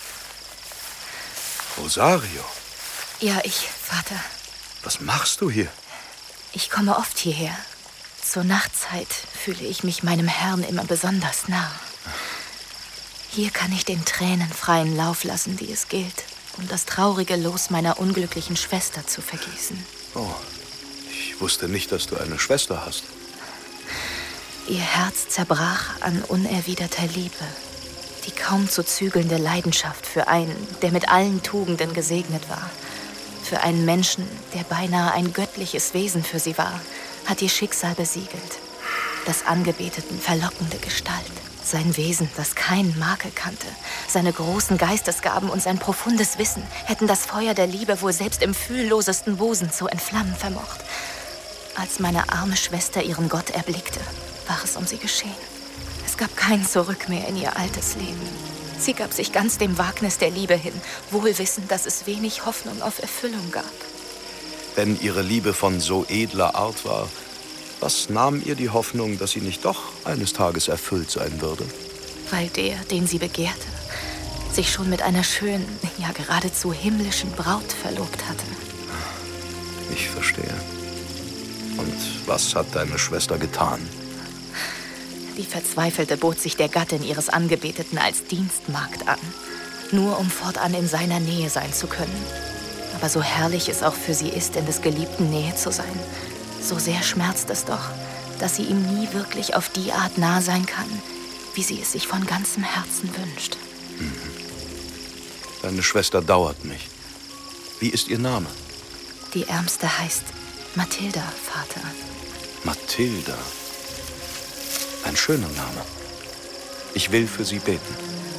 Rosario. Ja, ich, Vater. Was machst du hier? Ich komme oft hierher. Zur Nachtzeit fühle ich mich meinem Herrn immer besonders nah. Hier kann ich den Tränen freien Lauf lassen, die es gilt, um das traurige Los meiner unglücklichen Schwester zu vergießen. Oh, ich wusste nicht, dass du eine Schwester hast. Ihr Herz zerbrach an unerwiderter Liebe. Die kaum zu zügelnde Leidenschaft für einen, der mit allen Tugenden gesegnet war. Für einen Menschen, der beinahe ein göttliches Wesen für sie war, hat ihr Schicksal besiegelt. Das Angebeteten verlockende Gestalt, sein Wesen, das keinen Makel kannte, seine großen Geistesgaben und sein profundes Wissen hätten das Feuer der Liebe wohl selbst im fühllosesten Busen zu entflammen vermocht. Als meine arme Schwester ihren Gott erblickte, war es um sie geschehen. Es gab kein Zurück mehr in ihr altes Leben. Sie gab sich ganz dem Wagnis der Liebe hin, wohl wissend, dass es wenig Hoffnung auf Erfüllung gab. Wenn ihre Liebe von so edler Art war, was nahm ihr die Hoffnung, dass sie nicht doch eines Tages erfüllt sein würde? Weil der, den sie begehrte, sich schon mit einer schönen, ja geradezu himmlischen Braut verlobt hatte. Ich verstehe. Und was hat deine Schwester getan? Die Verzweifelte bot sich der Gattin ihres Angebeteten als Dienstmagd an, nur um fortan in seiner Nähe sein zu können. Aber so herrlich es auch für sie ist, in des Geliebten Nähe zu sein, so sehr schmerzt es doch, dass sie ihm nie wirklich auf die Art nah sein kann, wie sie es sich von ganzem Herzen wünscht. Deine Schwester dauert mich. Wie ist ihr Name? Die Ärmste heißt Mathilda, Vater. Mathilda. Ein schöner Name. Ich will für sie beten.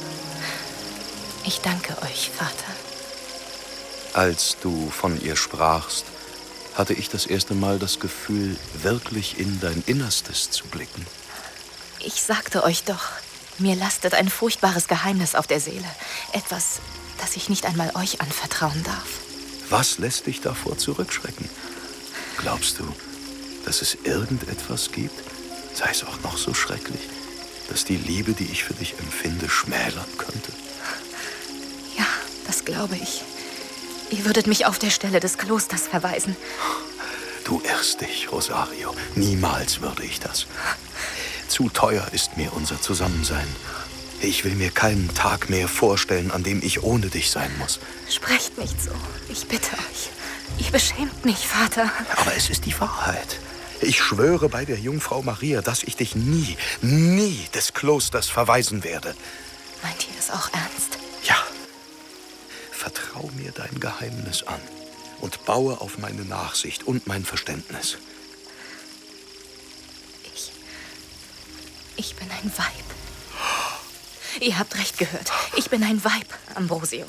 Ich danke euch, Vater. Als du von ihr sprachst, hatte ich das erste Mal das Gefühl, wirklich in dein Innerstes zu blicken. Ich sagte euch doch, mir lastet ein furchtbares Geheimnis auf der Seele. Etwas, das ich nicht einmal euch anvertrauen darf. Was lässt dich davor zurückschrecken? Glaubst du, dass es irgendetwas gibt, sei es auch noch so schrecklich, dass die Liebe, die ich für dich empfinde, schmälern könnte? Ja, das glaube ich. Ihr würdet mich auf der Stelle des Klosters verweisen. Du irrst dich, Rosario. Niemals würde ich das. Zu teuer ist mir unser Zusammensein. Ich will mir keinen Tag mehr vorstellen, an dem ich ohne dich sein muss. Sprecht nicht so. Ich bitte euch. Ihr beschämt mich, Vater. Aber es ist die Wahrheit. Ich schwöre bei der Jungfrau Maria, dass ich dich nie des Klosters verweisen werde. Meint ihr es auch ernst? Ja. Vertrau mir dein Geheimnis an und baue auf meine Nachsicht und mein Verständnis. Ich bin ein Weib. Ihr habt recht gehört. Ich bin ein Weib, Ambrosio.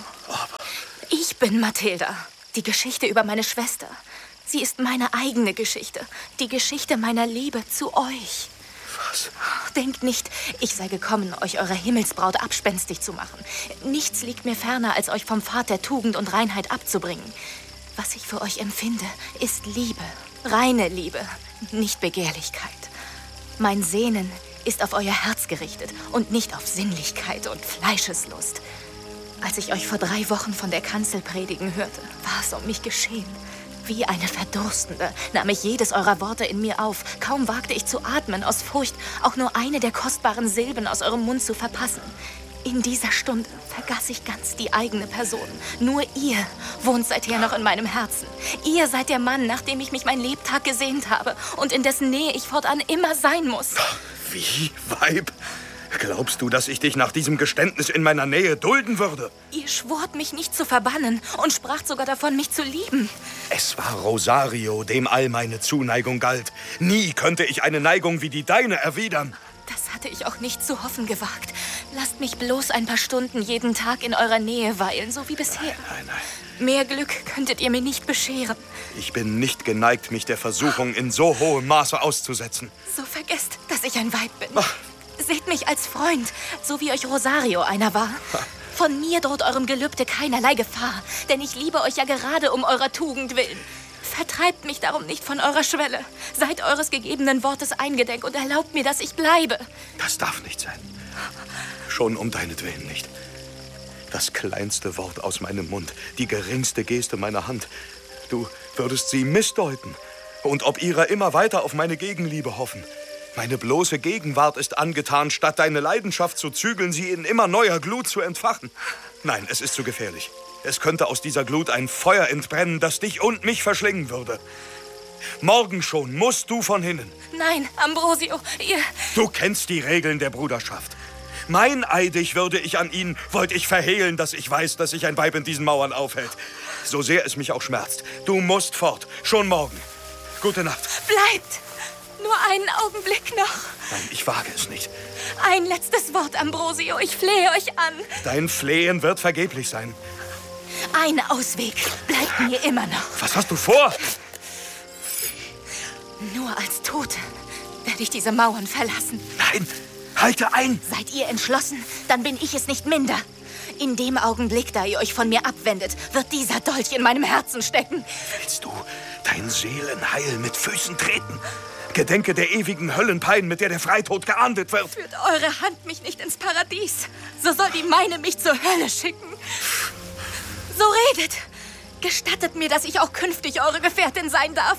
Ich bin Mathilda. Die Geschichte über meine Schwester. Sie ist meine eigene Geschichte. Die Geschichte meiner Liebe zu euch. Was? Denkt nicht, ich sei gekommen, euch eure Himmelsbraut abspenstig zu machen. Nichts liegt mir ferner, als euch vom Pfad der Tugend und Reinheit abzubringen. Was ich für euch empfinde, ist Liebe. Reine Liebe, nicht Begehrlichkeit. Mein Sehnen ist auf euer Herz gerichtet und nicht auf Sinnlichkeit und Fleischeslust. Als ich euch vor 3 Wochen von der Kanzel predigen hörte, war es um mich geschehen. Wie eine Verdurstende nahm ich jedes eurer Worte in mir auf. Kaum wagte ich zu atmen, aus Furcht, auch nur eine der kostbaren Silben aus eurem Mund zu verpassen. In dieser Stunde vergaß ich ganz die eigene Person. Nur ihr wohnt seither noch in meinem Herzen. Ihr seid der Mann, nach dem ich mich mein Lebtag gesehnt habe und in dessen Nähe ich fortan immer sein muss. Wie, Weib? Glaubst du, dass ich dich nach diesem Geständnis in meiner Nähe dulden würde? Ihr schwort, mich nicht zu verbannen und spracht sogar davon, mich zu lieben. Es war Rosario, dem all meine Zuneigung galt. Nie könnte ich eine Neigung wie die deine erwidern. Das hatte ich auch nicht zu hoffen gewagt. Lasst mich bloß ein paar Stunden jeden Tag in eurer Nähe weilen, so wie bisher. Nein. Mehr Glück könntet ihr mir nicht bescheren. Ich bin nicht geneigt, mich der Versuchung in so hohem Maße auszusetzen. So vergesst, dass ich ein Weib bin. Seht mich als Freund, so wie euch Rosario einer war. Von mir droht eurem Gelübde keinerlei Gefahr, denn ich liebe euch ja gerade um eurer Tugend willen. Vertreibt mich darum nicht von eurer Schwelle. Seid eures gegebenen Wortes eingedenk und erlaubt mir, dass ich bleibe. Das darf nicht sein. Schon um deinetwillen nicht. Das kleinste Wort aus meinem Mund, die geringste Geste meiner Hand. Du würdest sie missdeuten und ob ihrer immer weiter auf meine Gegenliebe hoffen. Meine bloße Gegenwart ist angetan, statt deine Leidenschaft zu zügeln, sie in immer neuer Glut zu entfachen. Nein, es ist zu gefährlich. Es könnte aus dieser Glut ein Feuer entbrennen, das dich und mich verschlingen würde. Morgen schon musst du von hinnen. Nein, Ambrosio, ihr... Du kennst die Regeln der Bruderschaft. Meineidig würde ich an ihn, wollte ich verhehlen, dass ich weiß, dass sich ein Weib in diesen Mauern aufhält. So sehr es mich auch schmerzt. Du musst fort, schon morgen. Gute Nacht. Bleibt! Nur einen Augenblick noch. Nein, ich wage es nicht. Ein letztes Wort, Ambrosio. Ich flehe euch an. Dein Flehen wird vergeblich sein. Ein Ausweg bleibt mir immer noch. Was hast du vor? Nur als Tote werde ich diese Mauern verlassen. Nein, halte ein! Seid ihr entschlossen? Dann bin ich es nicht minder. In dem Augenblick, da ihr euch von mir abwendet, wird dieser Dolch in meinem Herzen stecken. Willst du dein Seelenheil mit Füßen treten? Gedenke der ewigen Höllenpein, mit der der Freitod geahndet wird. Führt eure Hand mich nicht ins Paradies, so soll die meine mich zur Hölle schicken. So redet. Gestattet mir, dass ich auch künftig eure Gefährtin sein darf.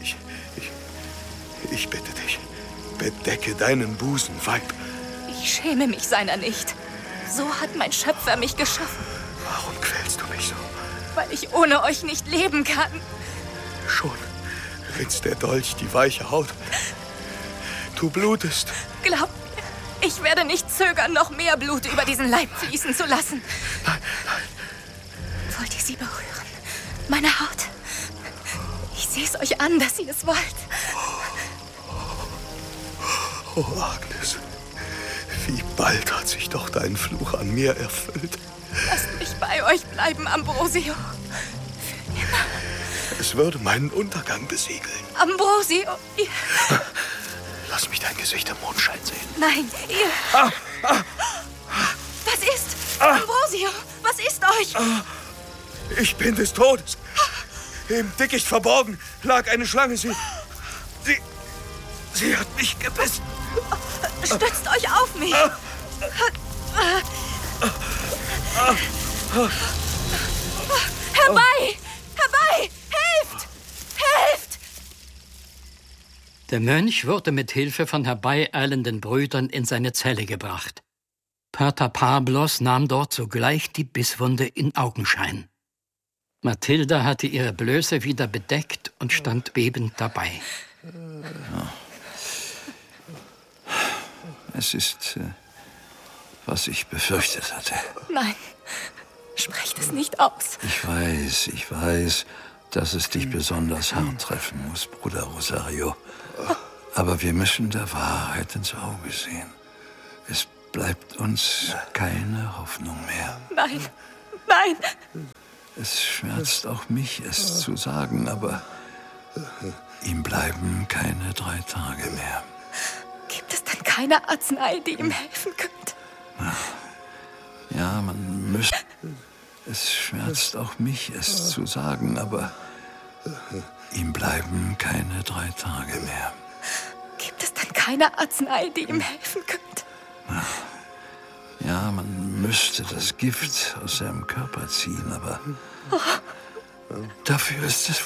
Ich bitte dich, bedecke deinen Busen, Weib. Ich schäme mich seiner nicht. So hat mein Schöpfer mich geschaffen. Warum quälst du mich so? Weil ich ohne euch nicht leben kann. Schon ritzt der Dolch die weiche Haut. Du blutest. Glaubt mir, ich werde nicht zögern, noch mehr Blut über diesen Leib fließen zu lassen. Nein. Wollt ihr sie berühren? Meine Haut? Ich sehe es euch an, dass ihr es wollt. Oh, Agnes, wie bald hat sich doch dein Fluch an mir erfüllt. Lasst mich bei euch bleiben, Ambrosio. Für immer. Es würde meinen Untergang besiegeln. Ambrosio, ihr... Lass mich dein Gesicht im Mondschein sehen. Nein, ihr... Was ist? Ambrosio, was ist euch? Ich bin des Todes. Im Dickicht verborgen lag eine Schlange. Sie hat mich gebissen. Stützt euch auf mich. Herbei! Herbei! Helft! Helft! Der Mönch wurde mit Hilfe von herbeieilenden Brüdern in seine Zelle gebracht. Pater Pablos nahm dort sogleich die Bisswunde in Augenschein. Mathilda hatte ihre Blöße wieder bedeckt und stand bebend dabei. Es ist was ich befürchtet hatte. Nein, sprecht es nicht aus. Ich weiß, dass es dich besonders hart treffen muss, Bruder Rosario. Aber wir müssen der Wahrheit ins Auge sehen. Es bleibt uns keine Hoffnung mehr. Nein, nein. Es schmerzt auch mich, es zu sagen, aber ihm bleiben keine 3 Tage mehr. Gibt es denn keine Arznei, die ihm helfen könnte? Ja, man müsste... Es schmerzt auch mich, es zu sagen, aber ihm bleiben keine 3 Tage mehr. Gibt es denn keine Arznei, die ihm helfen könnte? Ja, man müsste das Gift aus seinem Körper ziehen, aber dafür ist es